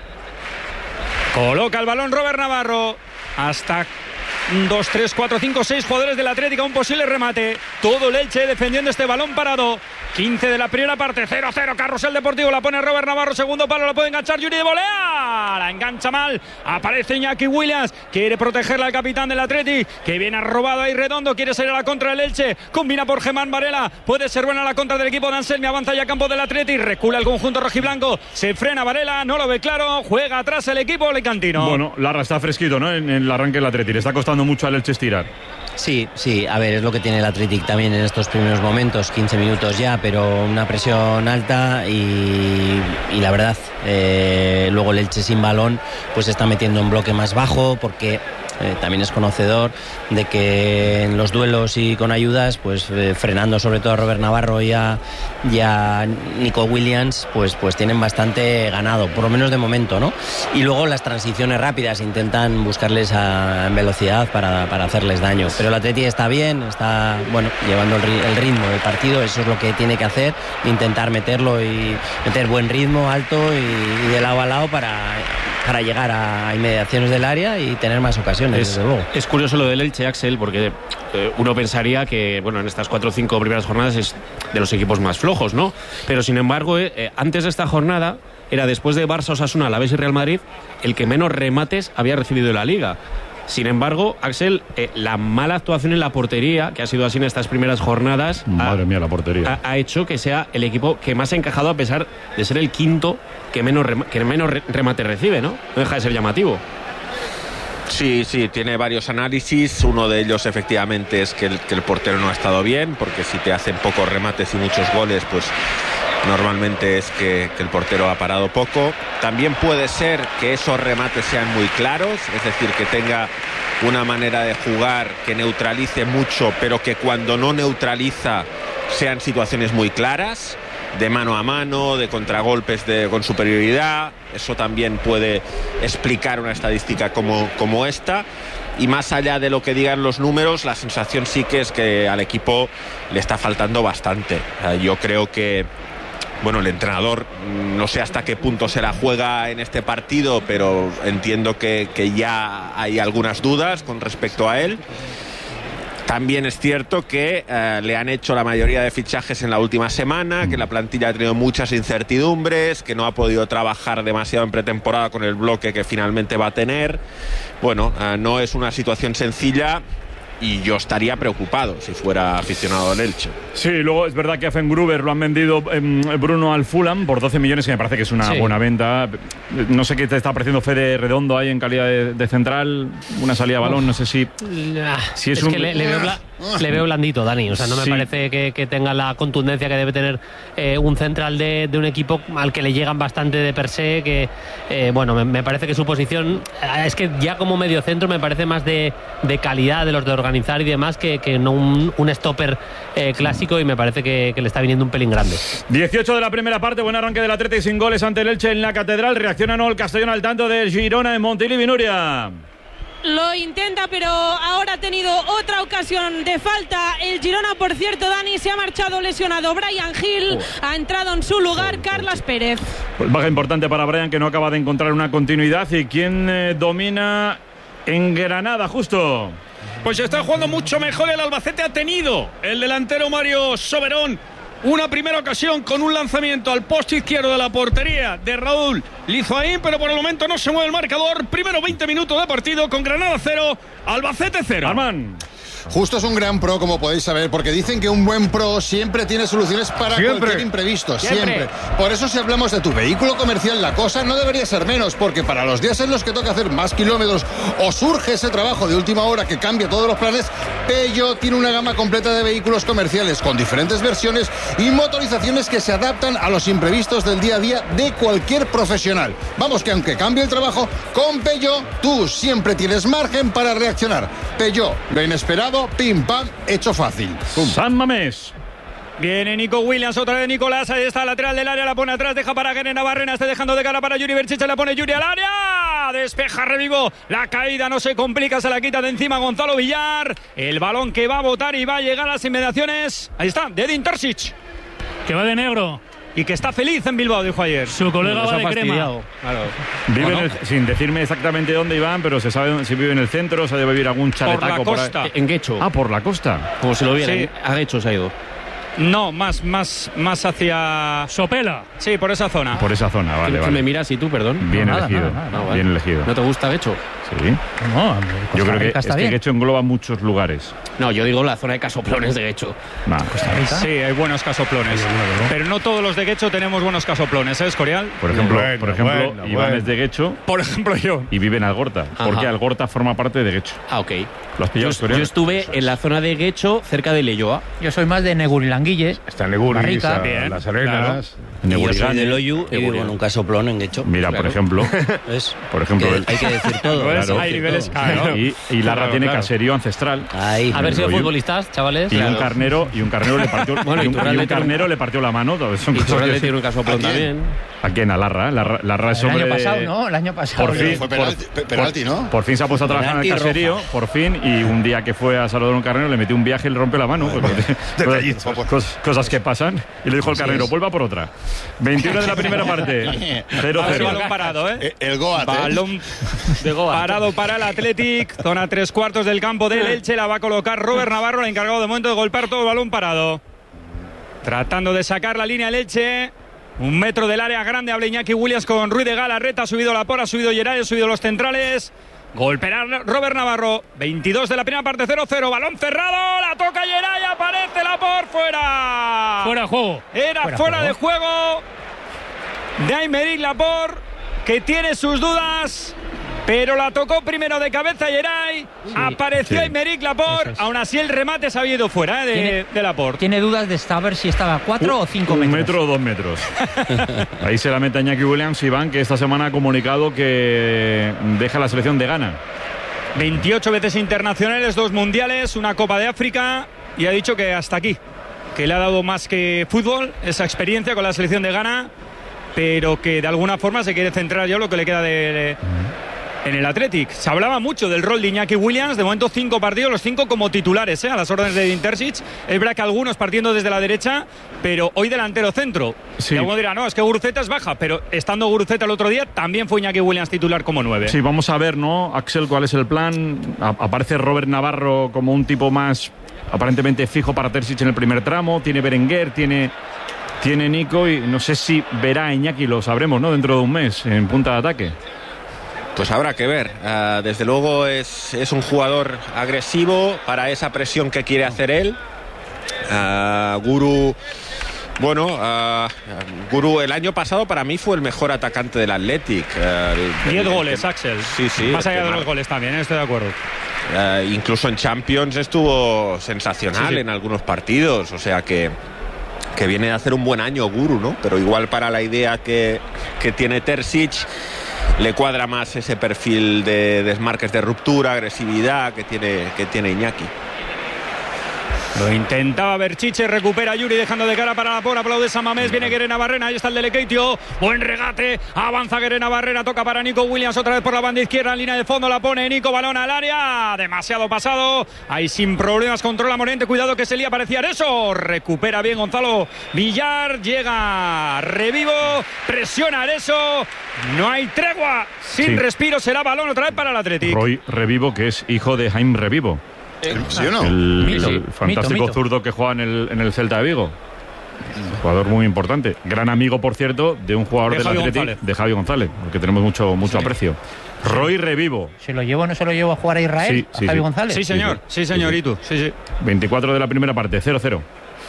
Coloca el balón Robert Navarro. Hasta dos, tres, cuatro, cinco, seis jugadores del Atlético. Un posible remate. Todo el Elche defendiendo este balón parado. quince de la primera parte. cero cero. Carrusel Deportivo. La pone Robert Navarro. Segundo palo. La puede enganchar Yuri de volea. La engancha mal. Aparece Iñaki Williams. Quiere protegerla al capitán del Atleti. Que viene arrobado ahí Redondo. Quiere salir a la contra del Elche. Combina por Germán Varela. Puede ser buena la contra del equipo de Anselmi. Avanza ya a campo del Atleti. Recula el conjunto rojiblanco. Se frena Varela. No lo ve claro. Juega atrás el equipo alicantino. Bueno, Larra está fresquito, ¿no? En, en el arranque del Atleti. Le está costando mucho al Elche estirar. Sí, sí, a ver, es lo que tiene el Athletic también en estos primeros momentos, quince minutos ya, pero una presión alta y, y la verdad, eh, luego el Elche sin balón pues está metiendo un bloque más bajo porque eh, también es conocedor de que en los duelos y con ayudas, pues eh, frenando sobre todo a Robert Navarro y a, y a Nico Williams, pues, pues tienen bastante ganado, por lo menos de momento, ¿no? Y luego las transiciones rápidas intentan buscarles a, en velocidad para, para hacerles daño. Pero el Atleti está bien, está bueno llevando el, el ritmo del partido, eso es lo que tiene que hacer, intentar meterlo y meter buen ritmo alto y, y de lado a lado para para llegar a inmediaciones del área y tener más ocasiones, Es, desde luego. es curioso lo del Elche, Axel, porque eh, uno pensaría que, bueno, en estas cuatro o cinco primeras jornadas es de los equipos más flojos, ¿no? Pero sin embargo, eh, eh, antes de esta jornada, era después de Barça, Osasuna, Alavés y Real Madrid, el que menos remates había recibido en la Liga. Sin embargo, Axel, eh, la mala actuación en la portería, que ha sido así en estas primeras jornadas, Madre ha, mía, la portería. ha, ha hecho que sea el equipo que más ha encajado, a pesar de ser el quinto que menos, rema, que menos re, remate recibe, ¿no? No deja de ser llamativo. Sí, sí, tiene varios análisis. Uno de ellos, efectivamente, es que el, que el portero no ha estado bien, porque si te hacen pocos remates y muchos goles, pues normalmente es que, que el portero ha parado poco. También puede ser que esos remates sean muy claros, es decir, que tenga una manera de jugar que neutralice mucho, pero que cuando no neutraliza sean situaciones muy claras, de mano a mano, de contragolpes de, con superioridad. Eso también puede explicar una estadística como, como esta. Y más allá de lo que digan los números, la sensación sí que es que al equipo le está faltando bastante. Yo creo que, bueno, el entrenador, no sé hasta qué punto se la juega en este partido, pero entiendo que, que ya hay algunas dudas con respecto a él. También es cierto que eh, le han hecho la mayoría de fichajes en la última semana, que la plantilla ha tenido muchas incertidumbres, que no ha podido trabajar demasiado en pretemporada con el bloque que finalmente va a tener. Bueno, eh, no es una situación sencilla. Y yo estaría preocupado si fuera aficionado al Elche. Sí, luego es verdad que a Fengruber lo han vendido eh, Bruno al Fulham por doce millones, que me parece que es una sí. buena venta. No sé qué te está pareciendo Fede Redondo ahí en calidad de, de central, una salida de balón, no sé si, si es, es un... que le, le, veo bla, le veo blandito, Dani. O sea, no me sí. parece que, que tenga la contundencia que debe tener eh, un central de, de un equipo al que le llegan bastante de per se, que eh, bueno, me, me parece que su posición es que ya como medio centro me parece más de, de calidad de los de organización y demás que, que no un, un stopper eh, clásico, y me parece que, que le está viniendo un pelín grande. dieciocho de la primera parte, buen arranque del Atlético sin goles ante el Elche en la Catedral. Reacciona no el Castellón al tanto del Girona en Montilivi. Nuria. Lo intenta, pero ahora ha tenido otra ocasión de falta. El Girona, por cierto, Dani, se ha marchado lesionado. Brian Hill oh. ha entrado en su lugar, oh, Carlas Pérez. Pues baja importante para Brian, que no acaba de encontrar una continuidad. ¿Y quién eh, domina en Granada, justo? Pues está jugando mucho mejor el Albacete. Ha tenido el delantero Mario Soberón una primera ocasión con un lanzamiento al poste izquierdo de la portería de Raúl Lizoaín, pero por el momento no se mueve el marcador. Primero veinte minutos de partido con Granada cero, Albacete cero. Armán. Justo es un gran pro, como podéis saber, porque dicen que un buen pro siempre tiene soluciones para siempre. cualquier imprevisto, siempre. siempre. Por eso, si hablamos de tu vehículo comercial, la cosa no debería ser menos, porque para los días en los que toca hacer más kilómetros o surge ese trabajo de última hora que cambia todos los planes, Peugeot tiene una gama completa de vehículos comerciales con diferentes versiones y motorizaciones que se adaptan a los imprevistos del día a día de cualquier profesional. Vamos, que aunque cambie el trabajo, con Peugeot tú siempre tienes margen para reaccionar. Peugeot, lo inesperado, pim pam, hecho fácil. Pum. San Mamés. Viene Nico Williams, otra vez Nicolás, ahí está, lateral del área, la pone atrás, deja para Gene Navarrena, está dejando de cara para Yuri Berchiche, la pone Yuri al área, despeja Revivo, la caída no se complica, se la quita de encima Gonzalo Villar, el balón que va a botar y va a llegar a las inmediaciones, ahí está, de Edin Terzic, que va de negro. Y que está feliz en Bilbao, dijo ayer. Su colega va de crema. Claro. Vive en el, sin decirme exactamente dónde iban, pero se sabe si vive en el centro, se debe vivir algún chaletaco por la costa. Por en Guecho. Ah, por la costa. Como si lo viera. Sí. A Guecho se ha ido. No, más, más, más hacia Sopela. Sí, por esa zona. Por esa zona, vale, ¿Qué, vale. me miras y tú, perdón? Bien no, elegido, nada, nada, nada, bien vale. elegido. ¿No te gusta Guecho? Sí. No, yo creo que es que Guecho engloba muchos lugares. No, yo digo la zona de casoplones de Guecho. Nah. Sí, hay buenos casoplones. Sí, bueno, pero no todos los de Guecho tenemos buenos casoplones, ¿eh, Escorial? Por ejemplo, bueno, por ejemplo bueno, Iván bueno. es de Guecho. Por ejemplo, yo. Y vive en Algorta. Ajá. Porque Algorta forma parte de Guecho. Ah, ok. ¿Lo has pillado, yo, yo estuve en la zona de Guecho, cerca de Leioa. Yo soy más de Negurilanguilles. Está en Neguri, Bien. Las Arenas. Claro. Y yo soy de Loyu y vivo en un casoplón en Guecho. Mira, claro. por ejemplo. ¿Ves? Por ejemplo. Que el... hay que decir todo. Claro. Hay niveles, claro. Y, y Larra claro, tiene claro. caserío ancestral. Ahí. Haber sido Loyu. futbolistas, chavales. Y Claro. un carnero, y un carnero le partió, Bueno, y un, y y un carnero le partió la mano. Son Y cosas Turralde que- tiene un casoplón ¿A quién? también. Aquí en Alarra, la, la Larra es El hombre año pasado, de- ¿no? El año pasado. Por fin, Fue por- penalti, pe- penalti, por- ¿no? por fin se ha puesto a trabajar en el Penalti caserío, roja. por fin, y un día que fue a saludar a un carnero le metió un viaje y le rompió la mano. Pues, cosas, cosas- cosas que pasan. Y le dijo al carnero, vuelva por otra. veintiuno de la primera parte. cero Ahora sí, cero. balón parado, ¿eh? El Goat, ¿eh? Balón De Goa. parado para el Athletic. Zona tres cuartos del campo del Elche. La va a colocar Robert Navarro, el encargado de momento de golpear todo el balón parado. Tratando de sacar la línea el Elche. Un metro del área grande. Habla Iñaki Williams con Ruiz de Galarreta. Ha subido Laporte, ha subido Geray, ha subido los centrales. Golpeará Robert Navarro. veintidós de la primera parte, cero cero. Balón cerrado. La toca Geray. Aparece Laporte. Fuera. Fuera de juego. Era fuera, Fuera de juego de Aymeric Laporte, que tiene sus dudas, pero la tocó primero de cabeza Geray. Apareció Sí. Aymeric Laporte. Aún así el remate se había ido fuera, ¿eh? de, Tiene- de Laporte. Tiene dudas de saber si estaba a cuatro o cinco Un metros. metro o dos metros. Ahí se la mete a Iñaki Williams, Iván, que esta semana ha comunicado que deja la selección de Ghana. veintiocho veces internacionales, dos mundiales, una Copa de África, y ha dicho que hasta aquí, que le ha dado más que fútbol esa experiencia con la selección de Ghana, pero que de alguna forma se quiere centrar ya en lo que le queda de, de- en el Athletic. Se hablaba mucho del rol de Iñaki Williams, de momento cinco partidos, los cinco como titulares, ¿eh? A las órdenes de Intersic. Es verdad que algunos partiendo desde la derecha, pero hoy delantero centro. Sí. Y alguno dirá, no, es que Guruceta es baja, pero estando Guruceta el otro día, también fue Iñaki Williams titular como nueve. Sí, vamos a ver, ¿no, Axel, cuál es el plan? A- aparece Robert Navarro como un tipo más aparentemente fijo para Terzic en el primer tramo. Tiene Berenguer, tiene, tiene Nico, y no sé si verá a Iñaki, lo sabremos, ¿no? Dentro de un mes, en punta de ataque. Pues habrá que ver. Ah, desde luego es, es un jugador agresivo para esa presión que quiere hacer él. Ah, Guru, bueno, ah, Guru el año pasado para mí fue el mejor atacante del Athletic. Ah, el- Diez el- goles, el- Axel. Sí, sí. Más el allá que de mar- los goles también, ¿eh? Estoy de acuerdo. Ah, incluso en Champions estuvo sensacional Sí, sí. en algunos partidos. O sea que, que viene de hacer un buen año Guru, ¿no? Pero igual para la idea que, que tiene Terzic le cuadra más ese perfil de desmarques de ruptura, agresividad que tiene, que tiene Iñaki. Lo intentaba Berchiche, recupera Yuri dejando de cara para la por, aplaude Samamés, viene Guerena Barrena, ahí está el de Lekeitio, buen regate, avanza Guerena Barrera, toca para Nico Williams otra vez por la banda izquierda, en línea de fondo la pone Nico, balón al área, demasiado pasado, ahí sin problemas controla Morente, cuidado que se lía, parecía eso, recupera bien Gonzalo Villar, llega Revivo, presiona Areso, no hay tregua, sin Sí. respiro, será balón otra vez para el Atlético. Roy Revivo, que es hijo de Jaime Revivo. ¿Sí o no? El, Mito, el mito, fantástico mito. zurdo que juega en el, en el Celta de Vigo. Jugador muy importante. Gran amigo, por cierto, de un jugador De del Javi Athletic, González. de Javi González, porque tenemos mucho, mucho aprecio. Roy Revivo. ¿Se lo llevo o no se lo llevo a jugar a Israel? Sí, ¿A sí, Javi sí. González? Sí, señor, sí, señor, y tú, sí, sí. veinticuatro de la primera parte, cero cero.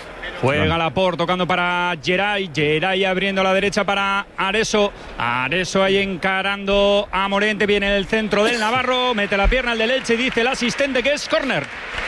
Juega Laporte tocando para Geray, Geray abriendo a la derecha para Areso, Areso ahí encarando a Morente, viene el centro del Navarro, mete la pierna el del Elche y dice el asistente que es córner.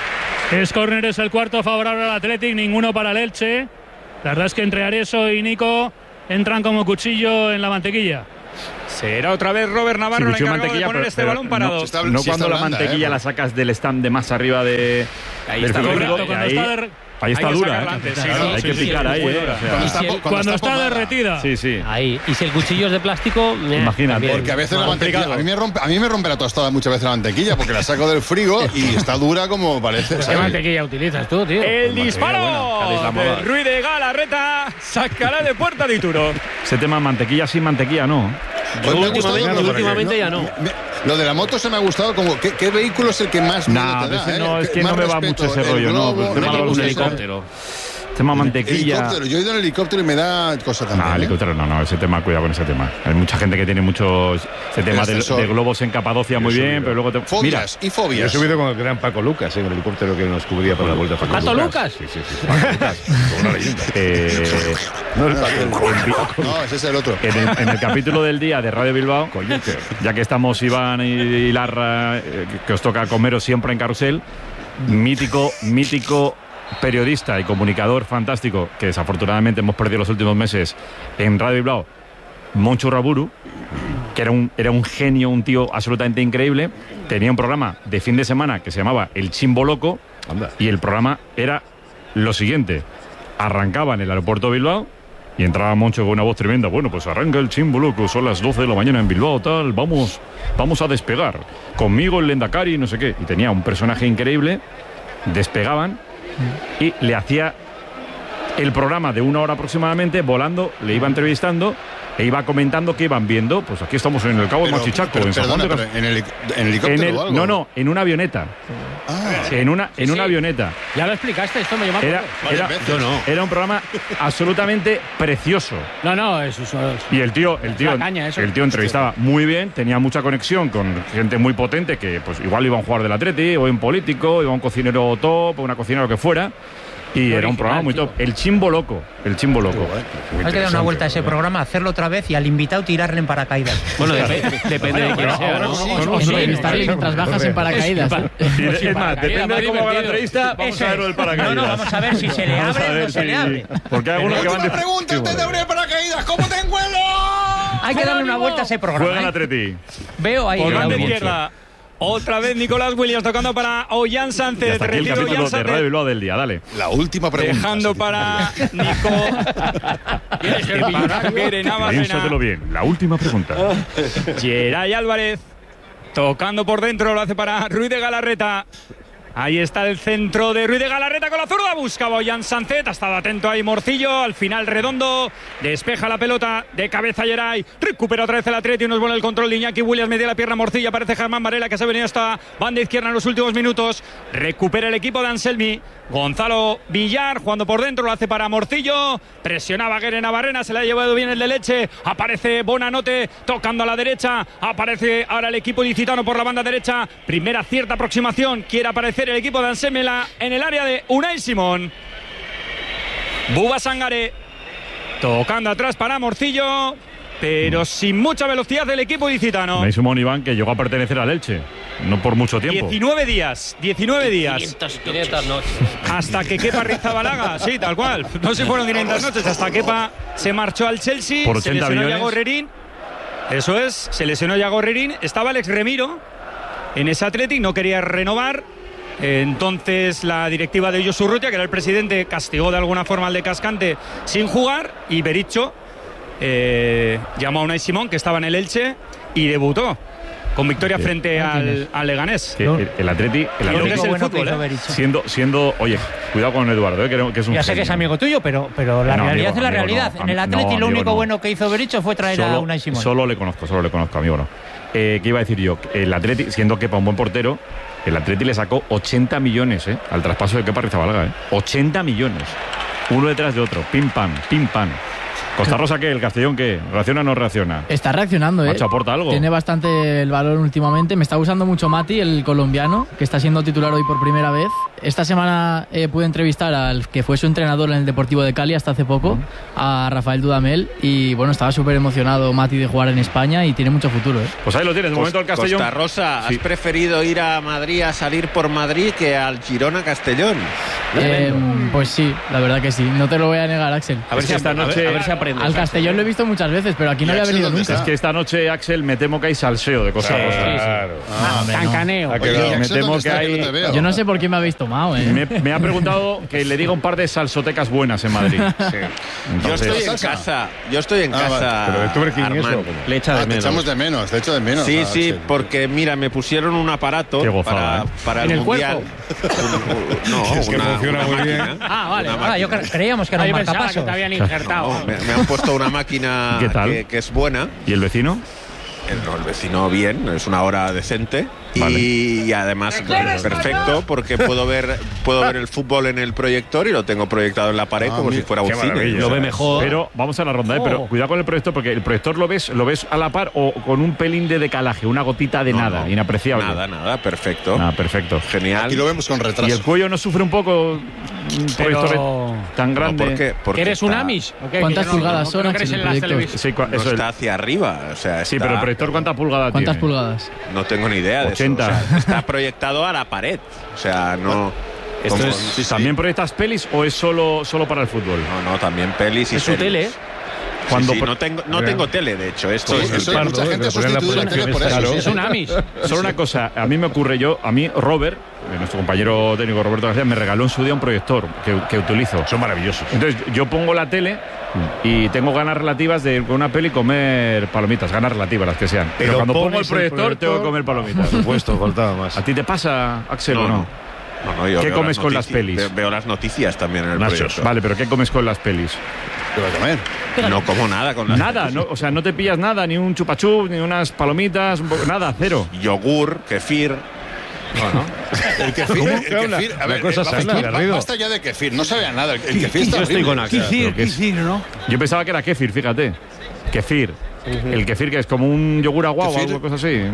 Es córner, es el cuarto favorable al Athletic, ninguno para el Elche. La verdad es que entre Areso y Nico entran como cuchillo en la mantequilla. Será otra vez Robert Navarro el cuchillo encargado de mantequilla, poner pero- este pero balón parado. No, está- no sí cuando está la blanda, mantequilla eh, la sacas del stand de más arriba de, Ahí del está frigorífico, correcto, y cuando ahí, está der- ahí está hay que dura. sacarla ¿eh? antes, sí, Claro, sí, hay sí, que sí, picar muy ahí, dura. ¿eh? O sea, Cuando Y está si po- el- cuando cuando está está pomada. derretida. Sí, sí. Ahí. Y si el cuchillo es de plástico, eh, Imagínate. también. Porque a veces la Complicado. mantequilla, a mí, me rompe, a mí me rompe la tostada muchas veces la mantequilla porque la saco del frigo y está dura como parece. ¿Qué ¿sabes? mantequilla utilizas tú, tío? El Pues disparo bueno, la moda. de Ruiz de Galarreta sacará de puerta de Ituro. Ese tema mantequilla sin mantequilla, no. Pues me ha gustado últimamente- como- últimamente ya no. me- Lo de la moto se me ha gustado como ¿qué, qué vehículo es el que más miedo No, te da? ese eh? no, es que Más no me va respeto, mucho ese el rollo, no, globo, pues el tema no, de los no sé. helicópteros. Tema mantequilla. Helicóptero, yo he ido en helicóptero y me da cosa también. No, ¿eh? helicóptero no, no, ese tema, cuidado con ese tema. Hay mucha gente que tiene muchos. Ese tema de, ascensor. de globos en Capadocia muy Yo he bien, subido. pero luego te. Fobias Mira, y Yo he fobias. subido con el gran Paco Lucas en el helicóptero que nos cubría para la vuelta a Paco, ¿Paco Lucas? Sí, sí, sí. sí, Paco Lucas, como una leyenda. eh, No el Paco, el Paco. No, ese es el otro. en, el, en el capítulo del día de Radio Bilbao, ya que estamos Iván y, y Larra, eh, que os toca comeros siempre en carrusel, mítico, mítico periodista y comunicador fantástico que desafortunadamente hemos perdido los últimos meses en Radio Bilbao, Moncho Raburu, que era un, era un genio, un tío absolutamente increíble. Tenía un programa de fin de semana que se llamaba El Chimbo Loco. Anda. Y el programa era lo siguiente: arrancaba en el aeropuerto de Bilbao, Y entraba Moncho con una voz tremenda. Bueno, pues arranca el Chimbo Loco, son las doce de la mañana en Bilbao, tal, vamos, vamos a despegar. Conmigo el Lendakari, no sé qué. Y tenía un personaje increíble, despegaban y le hacía el programa de una hora aproximadamente, volando, le iba entrevistando e iba comentando qué iban viendo. Pues aquí estamos en el Cabo de Machichaco, en San Juan de Cas- ¿En, el, en helicóptero en el, o algo? No, no, en una avioneta. Ah, en una, en sí, una sí. avioneta. Ya lo explicaste, esto me llama. Era, era, Yo no. era un programa absolutamente precioso. No, no, eso es. Y el tío, el tío, la caña, eso. el tío entrevistaba muy bien, tenía mucha conexión con gente muy potente que pues igual iba a un jugador del Atleti, o un político, iba a un cocinero top, o una cocinera, lo que fuera. Y era un programa muy top. El Chimbo Loco. El Chimbo Loco. Hay que dar una vuelta a ese programa, hacerlo otra vez y al invitado tirarle en paracaídas. Bueno, dep- depende de quién sea, ¿no? Sí, estar mientras bajas en paracaídas. Y es más, depende de cómo va la entrevista, vamos a ver lo del paracaídas. No, no, vamos a ver si se le Vamos a abre o ver no se si- le abre. Porque hay algunos que van de... pregunta antes de abrir paracaídas. ¿Cómo te encuentro? Hay que darle una vuelta a ese programa. Juega el ¿eh? Atleti. Veo ahí. Por el banda audio. izquierda. Otra vez Nicolás Williams tocando para Ollán Y Sánchez. hasta aquí el Recibe capítulo Ollán de Sánchez. Radio Bilbao del día, dale. La última pregunta. Dejando para Nico. Para Keren Piénsatelo Navarrena. bien. La última pregunta. Geray Álvarez. Tocando por dentro, lo hace para Ruiz de Galarreta. Ahí está el centro de Ruiz de Galarreta con la zurda. Buscaba Ollán Sánchez. Ha estado atento ahí Morcillo. Al final Redondo. Despeja la pelota de cabeza Geray. Recupera otra vez el Atleti. Nos vuelve el control de Iñaki Williams. Media la pierna Morcillo. Aparece Germán Varela que se ha venido hasta banda izquierda en los últimos minutos. Recupera el equipo de Anselmi. Gonzalo Villar jugando por dentro. Lo hace para Morcillo. Presionaba Guerre Navarrena. Se le ha llevado bien el de Leche. Aparece Bonanote tocando a la derecha. Aparece ahora el equipo licitano por la banda derecha. Primera cierta aproximación. Quiere aparecer el equipo de Anselmela en el área de Unai Simón. Buba Sangare tocando atrás para Morcillo, pero sin mucha velocidad del equipo licitano. Me hizo Simón Iván, que llegó a pertenecer al Elche. No por mucho tiempo. diecinueve días, diecinueve días. quinientas noches. Hasta que Kepa Rizabalaga, sí, tal cual. No se fueron quinientas noches, hasta Kepa se marchó al Chelsea. Por se ochenta lesionó millones. Yago Herrerín. Eso es, se lesionó Yago Herrerín. Estaba Alex Remiro en ese Athletic, no quería renovar. Entonces la directiva de Josu Urrutia, que era el presidente, castigó de alguna forma al de Cascante sin jugar, y Bericho eh, llamó a Unai Simón, que estaba en el Elche, y debutó con victoria Sí. frente al, al Leganés. Que el, el Atleti, el Lo que Atleti es el bueno que fútbol, hizo ¿eh? Bericho. siendo, siendo, oye, cuidado con Eduardo, eh, que, que es un Ya sé que genio. es amigo tuyo, pero, pero la No, realidad amigo, es la amigo, realidad. no, en el am- Atleti no, lo amigo, único no. bueno que hizo Bericho fue traer a Solo, Unai Simón. solo le conozco, solo le conozco, amigo, no. Eh, ¿Qué iba a decir yo? El Atleti, siendo Kepa un buen portero, el Atleti le sacó ochenta millones eh, al traspaso de Kepa Rizabalaga. Eh. ochenta millones. Uno detrás de otro. Pim, pam, pim, pam. Costa Rosa, ¿qué? ¿El Castellón qué? ¿Reacciona o no reacciona? Está reaccionando, ¿eh? Macho, aporta algo. Tiene bastante el valor últimamente. Me está usando mucho Mati, el colombiano, que está siendo titular hoy por primera vez. Esta semana eh, pude entrevistar al que fue su entrenador en el Deportivo de Cali hasta hace poco, a Rafael Dudamel. Y bueno, estaba súper emocionado Mati de jugar en España y tiene mucho futuro, ¿eh? Pues ahí lo tienes, de momento el Castellón. Costa Rosa, ¿has Sí. preferido ir a Madrid a salir por Madrid que al Girona Castellón? Eh, pues sí, la verdad que sí. No te lo voy a negar, Axel. A ver si esta noche. A ver si aprendes. Al Castellón lo he visto muchas veces, pero aquí no ¿Y había Axel venido dónde nunca. está? Es que esta noche, Axel, me temo que hay salseo de Costa Claro. Rosa. Claro. Ah, hombre, no. Cancaneo. Ha Oye, quedado- ¿y me Axel temo dónde que está? hay- no te veo. Yo no sé por qué me habéis tomado, ¿eh? Me, me ha preguntado que le diga un par de salsotecas buenas en Madrid. Yo Entonces, estoy en ¿Salsa? casa, yo estoy en Ah, casa. Pero de Tuber King, Armand. eso, ¿cómo? Le echa Ah, de te menos. echamos de menos, te echo de menos. Sí, ah, sí, Axel. porque mira, me pusieron un aparato Qué gozada, para, ¿eh? para el, ¿En el mundial. Un- un- no, Es que una, funciona una muy bien. máquina. Ah, vale. Una Ah, yo máquina. cre- creíamos que era Ah, un yo pensaba que marcapasos. te habían injertado. No, me, me han puesto una máquina ¿Qué tal? que, que es buena. ¿y el vecino? El, no, el vecino bien, es una hora decente. Vale. Y, además perfecto porque puedo ver puedo ver el fútbol en el proyector y lo tengo proyectado en la pared Ah, como mira, si fuera un qué cine. maravilla. Lo ve mejor. Pero vamos a la ronda, ¿eh? Pero Oh. cuidado con el proyector, porque el proyector lo ves, lo ves a la par o con un pelín de decalaje, una gotita de No, nada, no, inapreciable. Nada, nada, perfecto. Ah, perfecto. Genial. Aquí lo vemos con Y el retraso. cuello no sufre un poco un proyector Pero- tan No, grande. ¿por qué? Porque ¿Eres un está- Amish? ¿O qué? ¿Cuántas Que no- pulgadas no- son, no crees Axel, en las el proyector? televisiones? Sí, cua- No eso está es- hacia arriba, o sea, sí, está- pero el proyector, ¿cuántas pulgadas ¿Cuántas tiene? pulgadas? no tengo ni idea de ochenta. eso. O sea, está proyectado a la pared, o sea, no. Esto como- es, sí, sí. ¿También proyectas pelis o es solo, solo para el fútbol? No, no, también pelis y Es su series. tele. Sí, Cuando sí, pro- no tengo, no tengo tele, de hecho. Esto Sí, es eso, Pardo, mucha gente le ha ponen las sustituido la tele por eso. proyecciones, sí, Es sí. un Amish. Solo una cosa, a mí me ocurre yo, a mí Robert, eh, nuestro compañero técnico Roberto García, me regaló en su día un proyector que, que utilizo. Son maravillosos. Entonces yo pongo la tele y tengo ganas relativas de ir con una peli y comer palomitas, ganas relativas las que sean. Pero, Pero cuando pongo el pones el proyector, proyector, tengo que comer palomitas. Por supuesto, faltaba más. ¿A ti te pasa, Axel, No, o no? no. No, no, yo ¿Qué veo comes las con las notici- pelis? Veo, veo las noticias también en el Nachos. proyector. Vale, pero ¿qué comes con las pelis? ¿Qué vas a comer? No como nada con las Nada, no, o sea, no te pillas nada, ni un chupachup, ni unas palomitas, un poco- nada, cero. Yogur, kefir. El kefir, ¿Cómo? el ¿Qué habla? kefir, a Una ver, cosa eh, sana, basta, Garrido. basta ya de kefir, no sabía nada. El, el kefir está Yo estoy horrible. con Axel. Pero ¿qué es? ¿no? Yo pensaba que era kéfir, fíjate. Kefir. El kefir que es como un yogur aguado o Kefir. algo cosa así.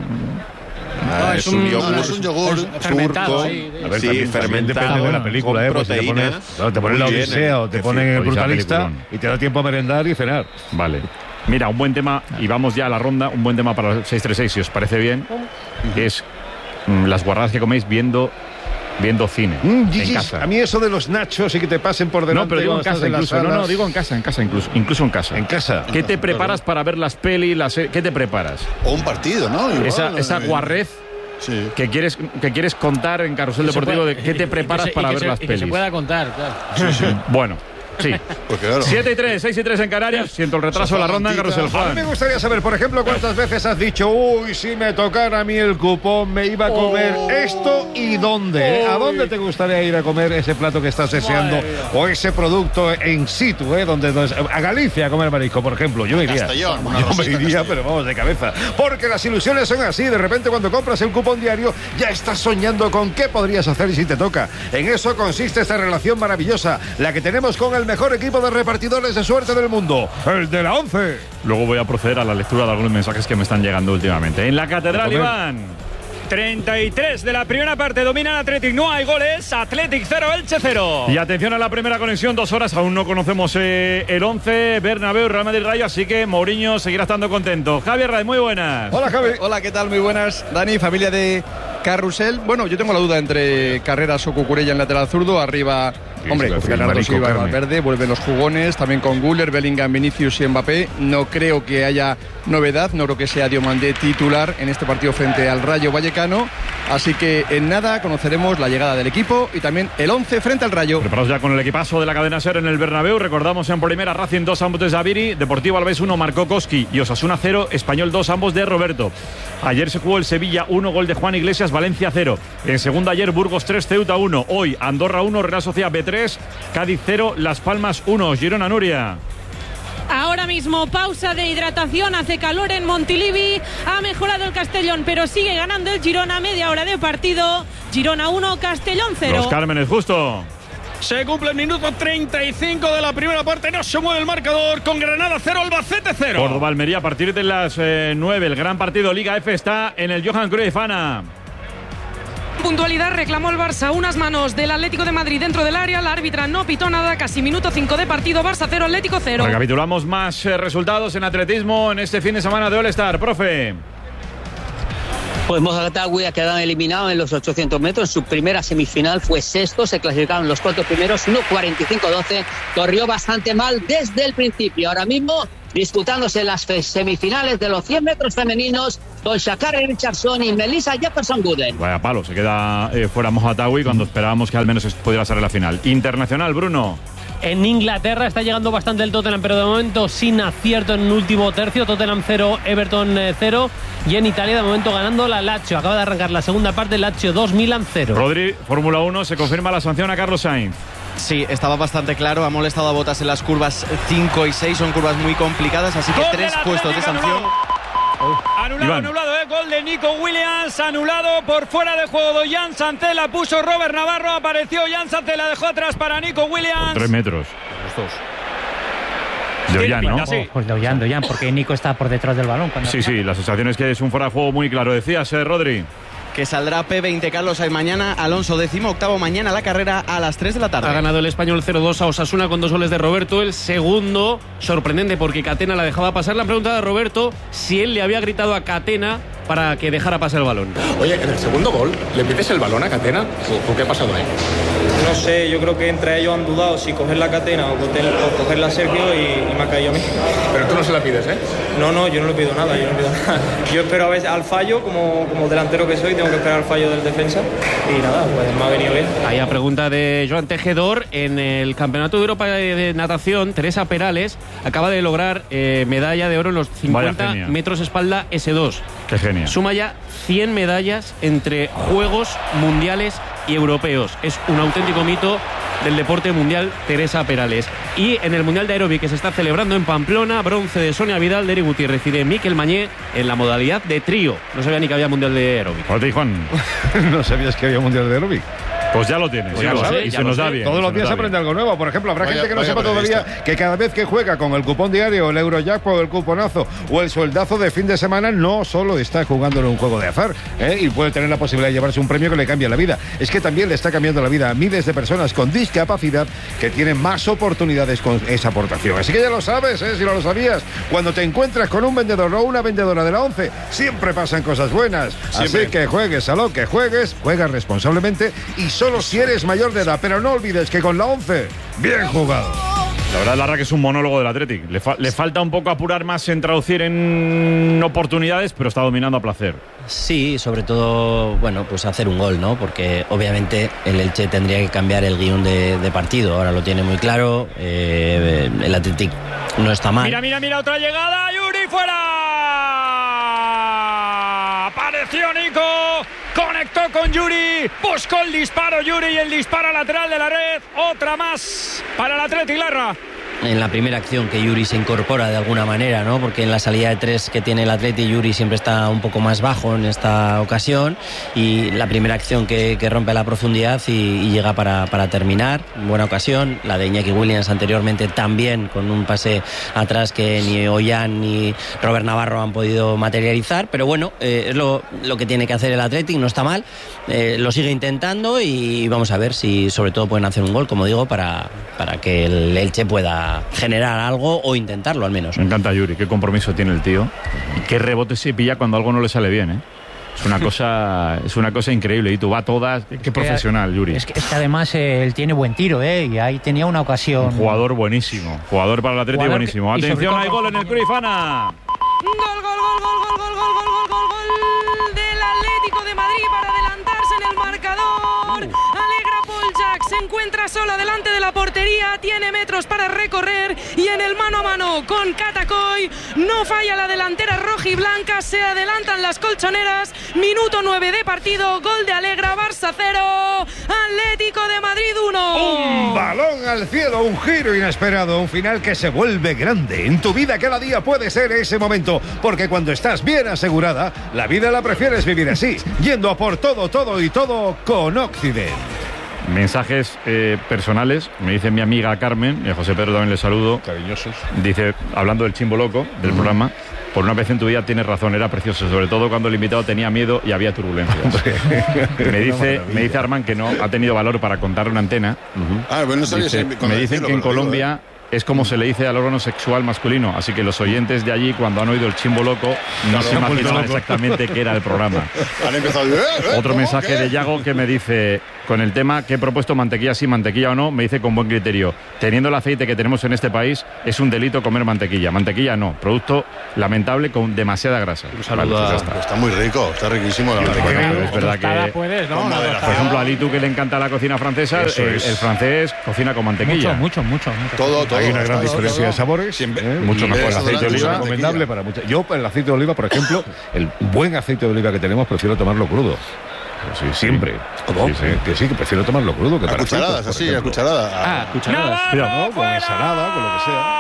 Ah, es, un yogur, no, es un yogur fermentado, turco. sí. A ver, Sí, también, también fermentado. depende de la con película, ¿eh? Pues si te pones, proteínas. claro, te pones la Muy bien, Odisea el o te kefir. ponen el Odisea, brutalista peliculón. y te da tiempo a merendar y cenar. Vale. Mira, un buen tema, y vamos ya a la ronda, un buen tema para el seis tres seis, si os parece bien, es mm, las guarradas que coméis viendo viendo cine Mm, en Gigi, casa. a mí eso de los nachos y que te pasen por delante. No, pero digo en cuando estás casa las incluso. No, no, salas. digo en casa, en casa incluso. Incluso en casa. En casa. ¿Qué te preparas para ver las pelis? Las, se- ¿Qué te preparas? O un partido, ¿no? Igual, esa no, esa no, guarrez Sí. que quieres, que quieres contar en Carrusel Que se Deportivo pueda- de qué te y que preparas se- y para que ver se- las y que pelis. se pueda contar, claro. Bueno, sí. Porque claro. siete y tres, seis y tres en Canarias. Siento el retraso de la ronda en Carrusel A mí me Juan. gustaría saber, por ejemplo, cuántas veces has dicho, uy, si me tocara a mí el cupón, me iba a comer esto y dónde. ¿eh? ¿A dónde te gustaría ir a comer ese plato que estás deseando o ese producto en situ, eh, donde donde- a Galicia a comer marisco, por ejemplo? Yo me iría. Castellón, una Yo me rosita iría, Castellón. pero vamos de cabeza. Porque las ilusiones son así. De repente, cuando compras el cupón diario, ya estás soñando con qué podrías hacer si te toca. En eso consiste esta relación maravillosa, la que tenemos con el mejor equipo de repartidores de suerte del mundo, el de la once. Luego voy a proceder a la lectura de algunos mensajes que me están llegando últimamente. En la Catedral, Comer. Iván. treinta y tres de la primera parte, domina el Athletic, no hay goles, Athletic cero, Elche cero. Y atención a la primera conexión, dos horas, aún no conocemos eh, el once, Bernabéu, Real Madrid, Rayo, así que Mourinho seguirá estando contento. Javier Ray, muy buenas. Hola, Javi. Hola, ¿qué tal? Muy buenas, Dani, familia de Carrusel. Bueno, yo tengo la duda entre Carreras o Cucurella en lateral zurdo, arriba, Sí, hombre, sí, con sí, Bernardo Marico, Silva y carne. Valverde, vuelven los jugones, también con Güler, Bellingham, Vinicius y Mbappé. No creo que haya novedad, no creo que sea Diomandé titular en este partido frente al Rayo Vallecano, así que en nada conoceremos la llegada del equipo y también el once frente al Rayo. Preparados ya con el equipazo de la cadena SER en el Bernabéu. Recordamos en primera Racing dos, ambos de Zaviri, Deportivo Alavés uno, Marcó Koski y Osasuna cero, Español dos, ambos de Roberto. Ayer se jugó el Sevilla uno, gol de Juan Iglesias, Valencia cero. En segunda ayer Burgos tres, Ceuta uno. Hoy Andorra uno, Real Sociedad B tres, Cádiz cero, Las Palmas uno. Girona, Nuria. Ahora mismo pausa de hidratación, hace calor en Montilivi, ha mejorado el Castellón, pero sigue ganando el Girona, media hora de partido, Girona uno, Castellón cero. Los Cármenes, justo. Se cumple el minuto treinta y cinco de la primera parte. No se mueve el marcador con Granada cero, Albacete cero. Córdoba, Almería, a partir de las eh, nueve. El gran partido Liga F está en el Johan Cruyff, Ana. Puntualidad reclamó el Barça, unas manos del Atlético de Madrid dentro del área, la árbitra no pitó nada, casi minuto cinco de partido, Barça cero, Atlético cero. Recapitulamos más eh, resultados en atletismo en este fin de semana de All-Star, profe. Pues Mozambique ha quedado eliminado en los ochocientos metros. En su primera semifinal fue sexto, se clasificaron los cuatro primeros, uno cuarenta y cinco doce. Corrió bastante mal desde el principio. Ahora mismo disputándose las semifinales de los cien metros femeninos con Sha'Carri Richardson y Melissa Jefferson Gooden. Vaya palo, se queda eh, fuera Mojatawi cuando esperábamos que al menos pudiera ser la final. Internacional, Bruno. En Inglaterra está llegando bastante el Tottenham, pero de momento sin acierto en el último tercio. Tottenham cero, Everton cero. Y en Italia de momento ganando la Lazio. Acaba de arrancar la segunda parte, Lazio dos, Milan cero. Rodri, Fórmula uno, se confirma la sanción a Carlos Sainz. Sí, estaba bastante claro, ha molestado a Bottas en las curvas cinco y seis, son curvas muy complicadas, así que Gol tres del puestos de Atlético, sanción. Anulado, Iván. anulado, eh. Gol de Nico Williams, anulado por fuera de juego de Jan Santella, puso Robert Navarro, apareció Jan Santella, dejó atrás para Nico Williams. Tres metros. Los dos. De Ollán, ¿no? Sí. Pues de Ollán, de Ollán, porque Nico está por detrás del balón. cuando- Sí, sí, la sensación es que es un fuera de juego muy claro. Decías, eh, Rodri. Que saldrá P veinte Carlos Sainz mañana, Alonso décimo octavo mañana la carrera a las tres de la tarde. Ha ganado el Español cero dos a Osasuna con dos goles de Roberto. El segundo, sorprendente porque Catena la dejaba pasar. Le han preguntado a Roberto si él le había gritado a Catena para que dejara pasar el balón. Oye, en el segundo gol, ¿le pides el balón a Catena? ¿O qué ha pasado ahí? No sé, yo creo que entre ellos han dudado si coger la Catena o, coger, o cogerla a Sergio y, y me ha caído a mí. Pero tú no se la pides, ¿eh? No, no, yo no le pido nada, yo no le pido nada. Yo espero a veces al fallo, como, como delantero que soy, tengo que esperar al fallo del defensa y nada, pues me ha venido bien. Ahí a pregunta de Joan Tejedor, en el Campeonato de Europa de Natación, Teresa Perales acaba de lograr eh, medalla de oro en los cincuenta metros espalda ese dos. Qué genial. Suma ya cien medallas entre Juegos Mundiales y Europeos. Es un auténtico mito del deporte mundial, Teresa Perales. Y en el Mundial de Aeróbic que se está celebrando en Pamplona, bronce de Sonia Vidal, de Eri Gutiérrez y de Miquel Mañé en la modalidad de trío. No sabía ni que había Mundial de Aeróbic. Para ti, Juan. ¿No sabías que había Mundial de Aeróbic? Pues ya lo tienes, Pues ya ya lo lo sabes, sé, y ya se lo nos sé. da bien. Todos los se días nos da aprende algo nuevo. Por ejemplo, habrá Vaya- gente que no vaya sepa todavía periodista. que cada vez que juega con el cupón diario, el Eurojackpot o el cuponazo o el sueldazo de fin de semana, no solo está jugando en un juego de azar, ¿eh? Y puede tener la posibilidad de llevarse un premio que le cambie la vida. Es que también le está cambiando la vida a miles de personas con discapacidad que tienen más oportunidades con esa aportación. Así que ya lo sabes, ¿eh? Si no lo sabías, cuando te encuentras con un vendedor o una vendedora de la ONCE, siempre pasan cosas buenas. Siempre. Así que juegues a lo que juegues, juega responsablemente y solo si eres mayor de edad, pero no olvides que con la ONCE, bien jugado. La verdad, Larra, que es un monólogo del Athletic. Le, fa- le falta un poco apurar más en traducir en oportunidades, pero está dominando a placer. Sí, sobre todo, bueno, pues hacer un gol, ¿no? Porque obviamente el Elche tendría que cambiar el guión de, de partido. Ahora lo tiene muy claro. eh, el Athletic no está mal. Mira, mira, mira, otra llegada. Yuri fuera. Apareció Nico. Conectó con Yuri. Buscó el disparo Yuri y el disparo lateral de la red. Otra más para el Athletic, Larra. En la primera acción que Yuri se incorpora de alguna manera, ¿no? Porque en la salida de tres que tiene el Atleti, Yuri siempre está un poco más bajo en esta ocasión, y la primera acción que, que rompe la profundidad y, y llega para, para terminar, buena ocasión. La de Iñaki Williams anteriormente también, con un pase atrás que ni Ollán ni Robert Navarro han podido materializar, pero bueno, eh, es lo, lo que tiene que hacer el Athletic, no está mal, eh, lo sigue intentando y vamos a ver si sobre todo pueden hacer un gol, como digo, para, para que el Elche pueda generar algo o intentarlo al menos. Me encanta Yuri, qué compromiso tiene el tío y qué rebote se pilla cuando algo no le sale bien, ¿eh? Es una cosa, es una cosa increíble. Y tú va a todas, qué que profesional, Yuri. Es que, es que además eh, él tiene buen tiro, ¿eh? Y ahí tenía una ocasión. Un jugador buenísimo, jugador para el Atlético Jugador buenísimo. que- y sobre Atención, todo- hay gol en el Cruyff, Ana. Gol, gol, gol, gol, gol, gol, gol, gol, gol, gol, gol del Atlético de Madrid para adelantarse en el marcador. Alegra Paul Jack, se encuentra sola delante de la portería, tiene metros para recorrer y en el mano a mano con Catacoy no falla la delantera roja y blanca, se adelantan las colchoneras. Minuto nueve de partido, gol de Alegra, Barça cero, Atlético de Madrid uno. Un balón al cielo, un giro inesperado, un final que se vuelve grande. En tu vida cada día puede ser ese momento, porque cuando estás bien asegurada, la vida la prefieres vivir así, yendo a por todo, todo y todo con Occident. Mensajes eh, personales, me dice mi amiga Carmen, y a José Pedro también le saludo. Cariñosos. Dice, hablando del chimbo loco del programa, por una vez en tu vida tienes razón, era precioso, sobre todo cuando el invitado tenía miedo y había turbulencias. me dice, me dice Armán que no ha tenido valor para contar una antena. Ah, bueno, no sabía Dice, si- con me el dicen cielo, que en pero lo digo, Colombia es como se le dice al órgano sexual masculino, así que los oyentes de allí, cuando han oído el chimbo loco, no Claro, se han vuelto imaginaban locos. exactamente qué era el programa. Han empezado. ¿eh? ¿eh? Otro ¿Cómo? mensaje ¿Qué? de Yago que me dice, con el tema que he propuesto mantequilla sí, mantequilla o no, me dice con buen criterio. Teniendo el aceite que tenemos en este país, es un delito comer mantequilla. Mantequilla no, producto lamentable con demasiada grasa. Un saludo a- está. Está muy rico, está riquísimo la mantequilla. Bueno, pero es verdad que, puedes, ¿no? Con Una moderación. por ejemplo, a Litu, que le encanta la cocina francesa, Eso el, es. el francés cocina con mantequilla. Mucho, mucho, mucho, mucho. Todo, todo. Hay una gran todo, diferencia todo. de sabores. Siempre. ¿eh? Mucho mejor el Eso aceite de durante oliva. la Recomendable para muchas. Yo, el aceite de oliva, por ejemplo, el buen aceite de oliva que tenemos, prefiero tomarlo crudo. Sí, siempre. ¿Cómo? Sí, sí, que sí, que prefiero tomarlo crudo. Que A para cucharadas, fritos, por así, a ejemplo. cucharadas. Ah, cucharadas. Cuidado, ¿no? Con ensalada, con lo que sea.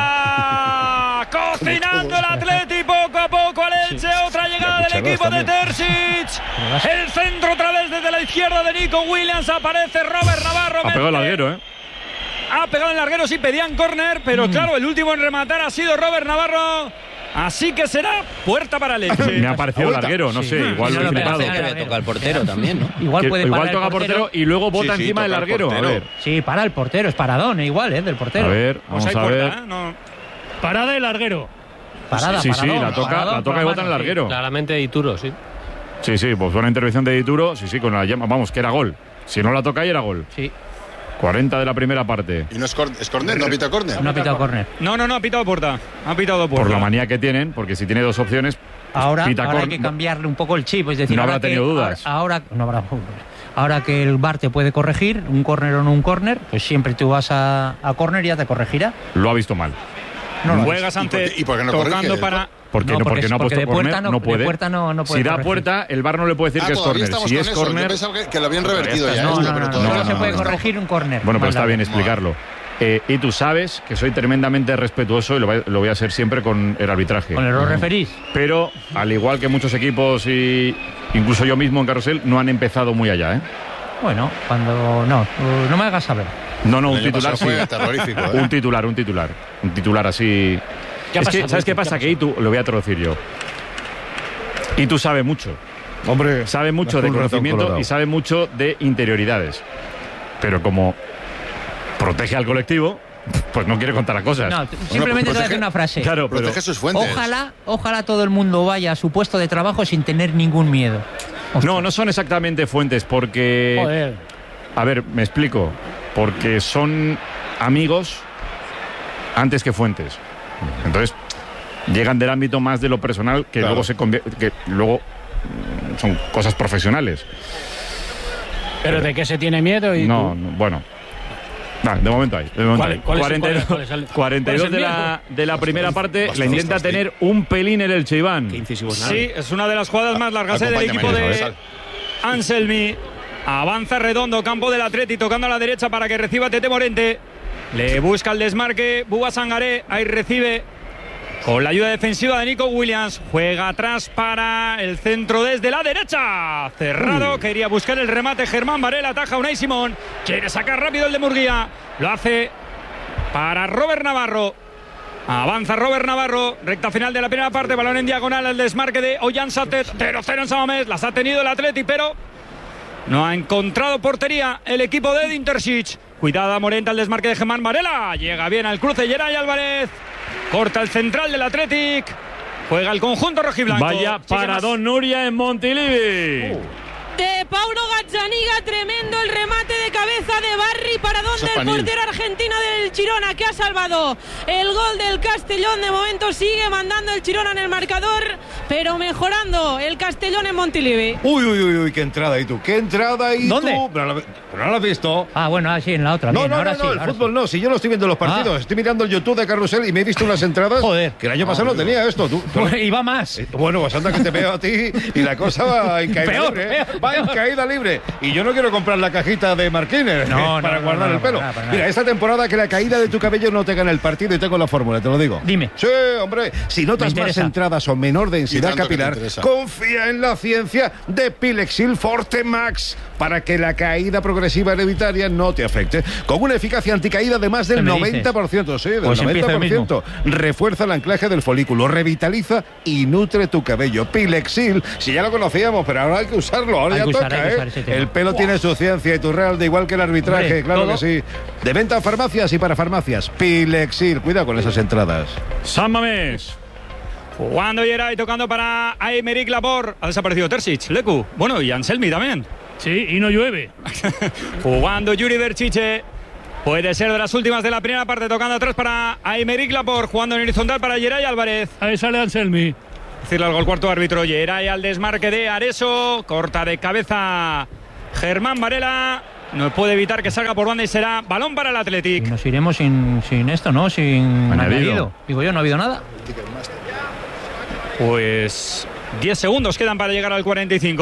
Ah, cocinando el Atleti poco a poco al Elche, otra llegada del cucharadas equipo de también. Terzic. El centro otra vez desde la izquierda de Nico Williams, aparece Robert Navarro. Ha pegado el mete- larguero, ¿eh? Ha pegado el larguero, sí, pedían córner, pero claro, el último en rematar ha sido Robert Navarro. Así que será puerta para el Elche. Me ha parecido el larguero, no sé, igual No, lo he no, flipado. pero- Creo que toca el portero también, ¿no? Igual Que- puede igual parar toca el portero y luego bota Sí, sí, encima del toca el larguero. A portero. ver, Sí, para el portero, es paradón, igual, ¿eh? Del portero. a ver, Pues vamos hay a puerta, ver. ¿eh? No. Parada de larguero. Parada, sí, sí, paradón, la toca, paradón la toca por y la bota en el mano, larguero. Sí, claramente Dituro, sí. Sí, sí, pues buena intervención de Dituro. Sí, sí, con la llama, vamos, que era gol. Si no la toca ahí era gol. Sí. cuarenta de la primera parte. ¿Y no es, cor es córner? ¿No ha pitado córner? No ha pitado córner. No, no, no, ha pitado puerta. Ha pitado puerta. Por la manía que tienen, porque si tiene dos opciones, pues Ahora, pita ahora hay cor- que cambiarle un poco el chip, es decir, No habrá ahora que- tenido dudas. Ahora, ahora- no habrá ahora que el V A R te puede corregir, un córner o no un córner, pues siempre tú vas a, a córner y ya te corregirá. lo ha visto mal. No, no. Juegas ante ¿Y por qué no tocando corrige? para Porque no, No, porque, porque- no ha porque puesto de puerta córner, no- no de puede. puerta no- no puede si da corregir. puerta, el V A R no le puede decir Ah, que es todavía córner. estamos Si con es eso. Yo córner, pensaba que, que lo habían revertido está. ya. No, esto, no, pero no, todavía no, no, se no, puede no. corregir un córner. bueno, pero Manda. está bien explicarlo. Eh, y tú sabes que soy tremendamente respetuoso y lo, voy- lo voy a ser siempre con el arbitraje. ¿Con el los referís? Pero, al igual que muchos equipos y incluso yo mismo en Carrusel, no han empezado muy allá, ¿eh? Bueno, cuando... No, uh, no me hagas saber. No, no, un El año titular sí. pasado fue terrorífico, ¿eh? Un titular, un titular. Un titular así. ¿Qué ha Es que, pasado, ¿sabes qué Itu? pasa? ¿Qué Que ha Itu, lo voy a traducir yo. Itu sabe mucho. Hombre, Sabe mucho de un ratón conocimiento colorado. y sabe mucho de interioridades. Pero como protege al colectivo, pues no quiere contar las cosas. No, simplemente te voy a decir una frase. Claro, pero Protege sus fuentes. Ojalá, ojalá todo el mundo vaya a su puesto de trabajo sin tener ningún miedo. no, no son exactamente fuentes porque... Joder. A ver, me explico. Porque son amigos antes que fuentes. Entonces, llegan del ámbito más de lo personal que Claro. luego se convierte, que luego mm, son cosas profesionales. Pero de qué se tiene miedo y No, tú- no, bueno. Nah, de momento hay. De momento ¿Cuál- hay. cuál es- cuarenta y dos, cuál es el- cuarenta y dos cuál de es el la, de la primera parte. Bastante, La intenta bastante. tener un pelín el Elche, Iván. Qué incisivos. Sí, es una de las jugadas más largas eh, del Acompáñame, equipo de Isabel. Anselmi. Avanza Redondo, campo del Atleti, tocando a la derecha para que reciba Tete Morente. Le busca el desmarque Búa Sangaré, ahí recibe con la ayuda defensiva de Nico Williams. Juega atrás para el centro desde la derecha. Cerrado, quería buscar el remate Germán Varela, ataja Unai Simón. Quiere sacar rápido el de Murguía. Lo hace para Robert Navarro. Avanza Robert Navarro, recta final de la primera parte, balón en diagonal, el desmarque de Ollán Satet, cero cero en Samamés, las ha tenido el Atleti, pero no ha encontrado portería el equipo de Dintersic. Cuidado a Morente al desmarque de Germán Varela, llega bien al cruce Geray Álvarez, corta el central del Athletic, juega el conjunto rojiblanco. Vaya Sigue para más. Don Nuria en Montilivi. De Paulo Gazzaniga, tremendo el remate de cabeza de Barry para donde el Zapanil. portero argentino del Girona que ha salvado el gol del Castellón. De momento sigue mandando el Girona en el marcador, pero mejorando el Castellón en Montilivi. Uy, uy, uy, uy, qué entrada y tú, qué entrada y ¿Dónde? tú. Pero no, la- pero no lo has visto. Ah, bueno, ah, sí, en la otra. No, bien, no, ahora no, sí, no, el ahora fútbol no. Si yo no estoy viendo los partidos, Ah. estoy mirando el YouTube de Carrusel y me he visto unas entradas Joder. que el año pasado no tenía esto. Tú, tú- sí. Y va más. Eh, Bueno, pues anda que te veo a ti y la cosa va en caída Peor, libre. ¿eh? peor, va en peor. caída libre. Y yo no quiero comprar la cajita de Marquines No, eh, para no, guardar no, el pelo. para nada, para nada. Mira, esta temporada que la caída de tu cabello no te gane el partido y tengo la fórmula, te lo digo. Dime. Sí, hombre. Si notas Me más interesa. entradas o menor Y densidad tanto que te capilar, interesa. confía en la ciencia de Pilexil Forte Max para que la caída progresiva hereditaria no te afecte. Con una eficacia anticaída de más del ¿Qué me dices? noventa por ciento, sí, del Pues empiezo noventa por yo ciento. Refuerza el anclaje del folículo, revitaliza y nutre tu cabello. Pilexil, si ya lo conocíamos, pero ahora hay que usarlo, ahora Hay ya que usar, toca, hay que ¿eh? usar ese tema. El pelo tiene su ciencia y tu real, de igual que el arbitraje, Hombre, claro todo. que sí. De venta a farmacias y para farmacias. Pilexil, cuidado con esas entradas. San Mamés. Jugando Geray, tocando para Aymeric Laporte. Ha desaparecido Terzic, Lecu. Bueno, y Anselmi también. Sí, y no llueve. Jugando Yuri Berchiche. Puede ser de las últimas de la primera parte, tocando atrás para Aymeric Laporte. Jugando en horizontal para Geray Álvarez. Ahí sale Anselmi. Decirle algo al cuarto árbitro. Geray al desmarque de Areso. Corta de cabeza Germán Varela. No puede evitar que salga por banda y será balón para el Athletic. Y nos iremos sin, sin esto, ¿no? Sin Añadido. añadido. Digo yo, no ha habido nada. Pues diez segundos quedan para llegar al cuarenta y cinco.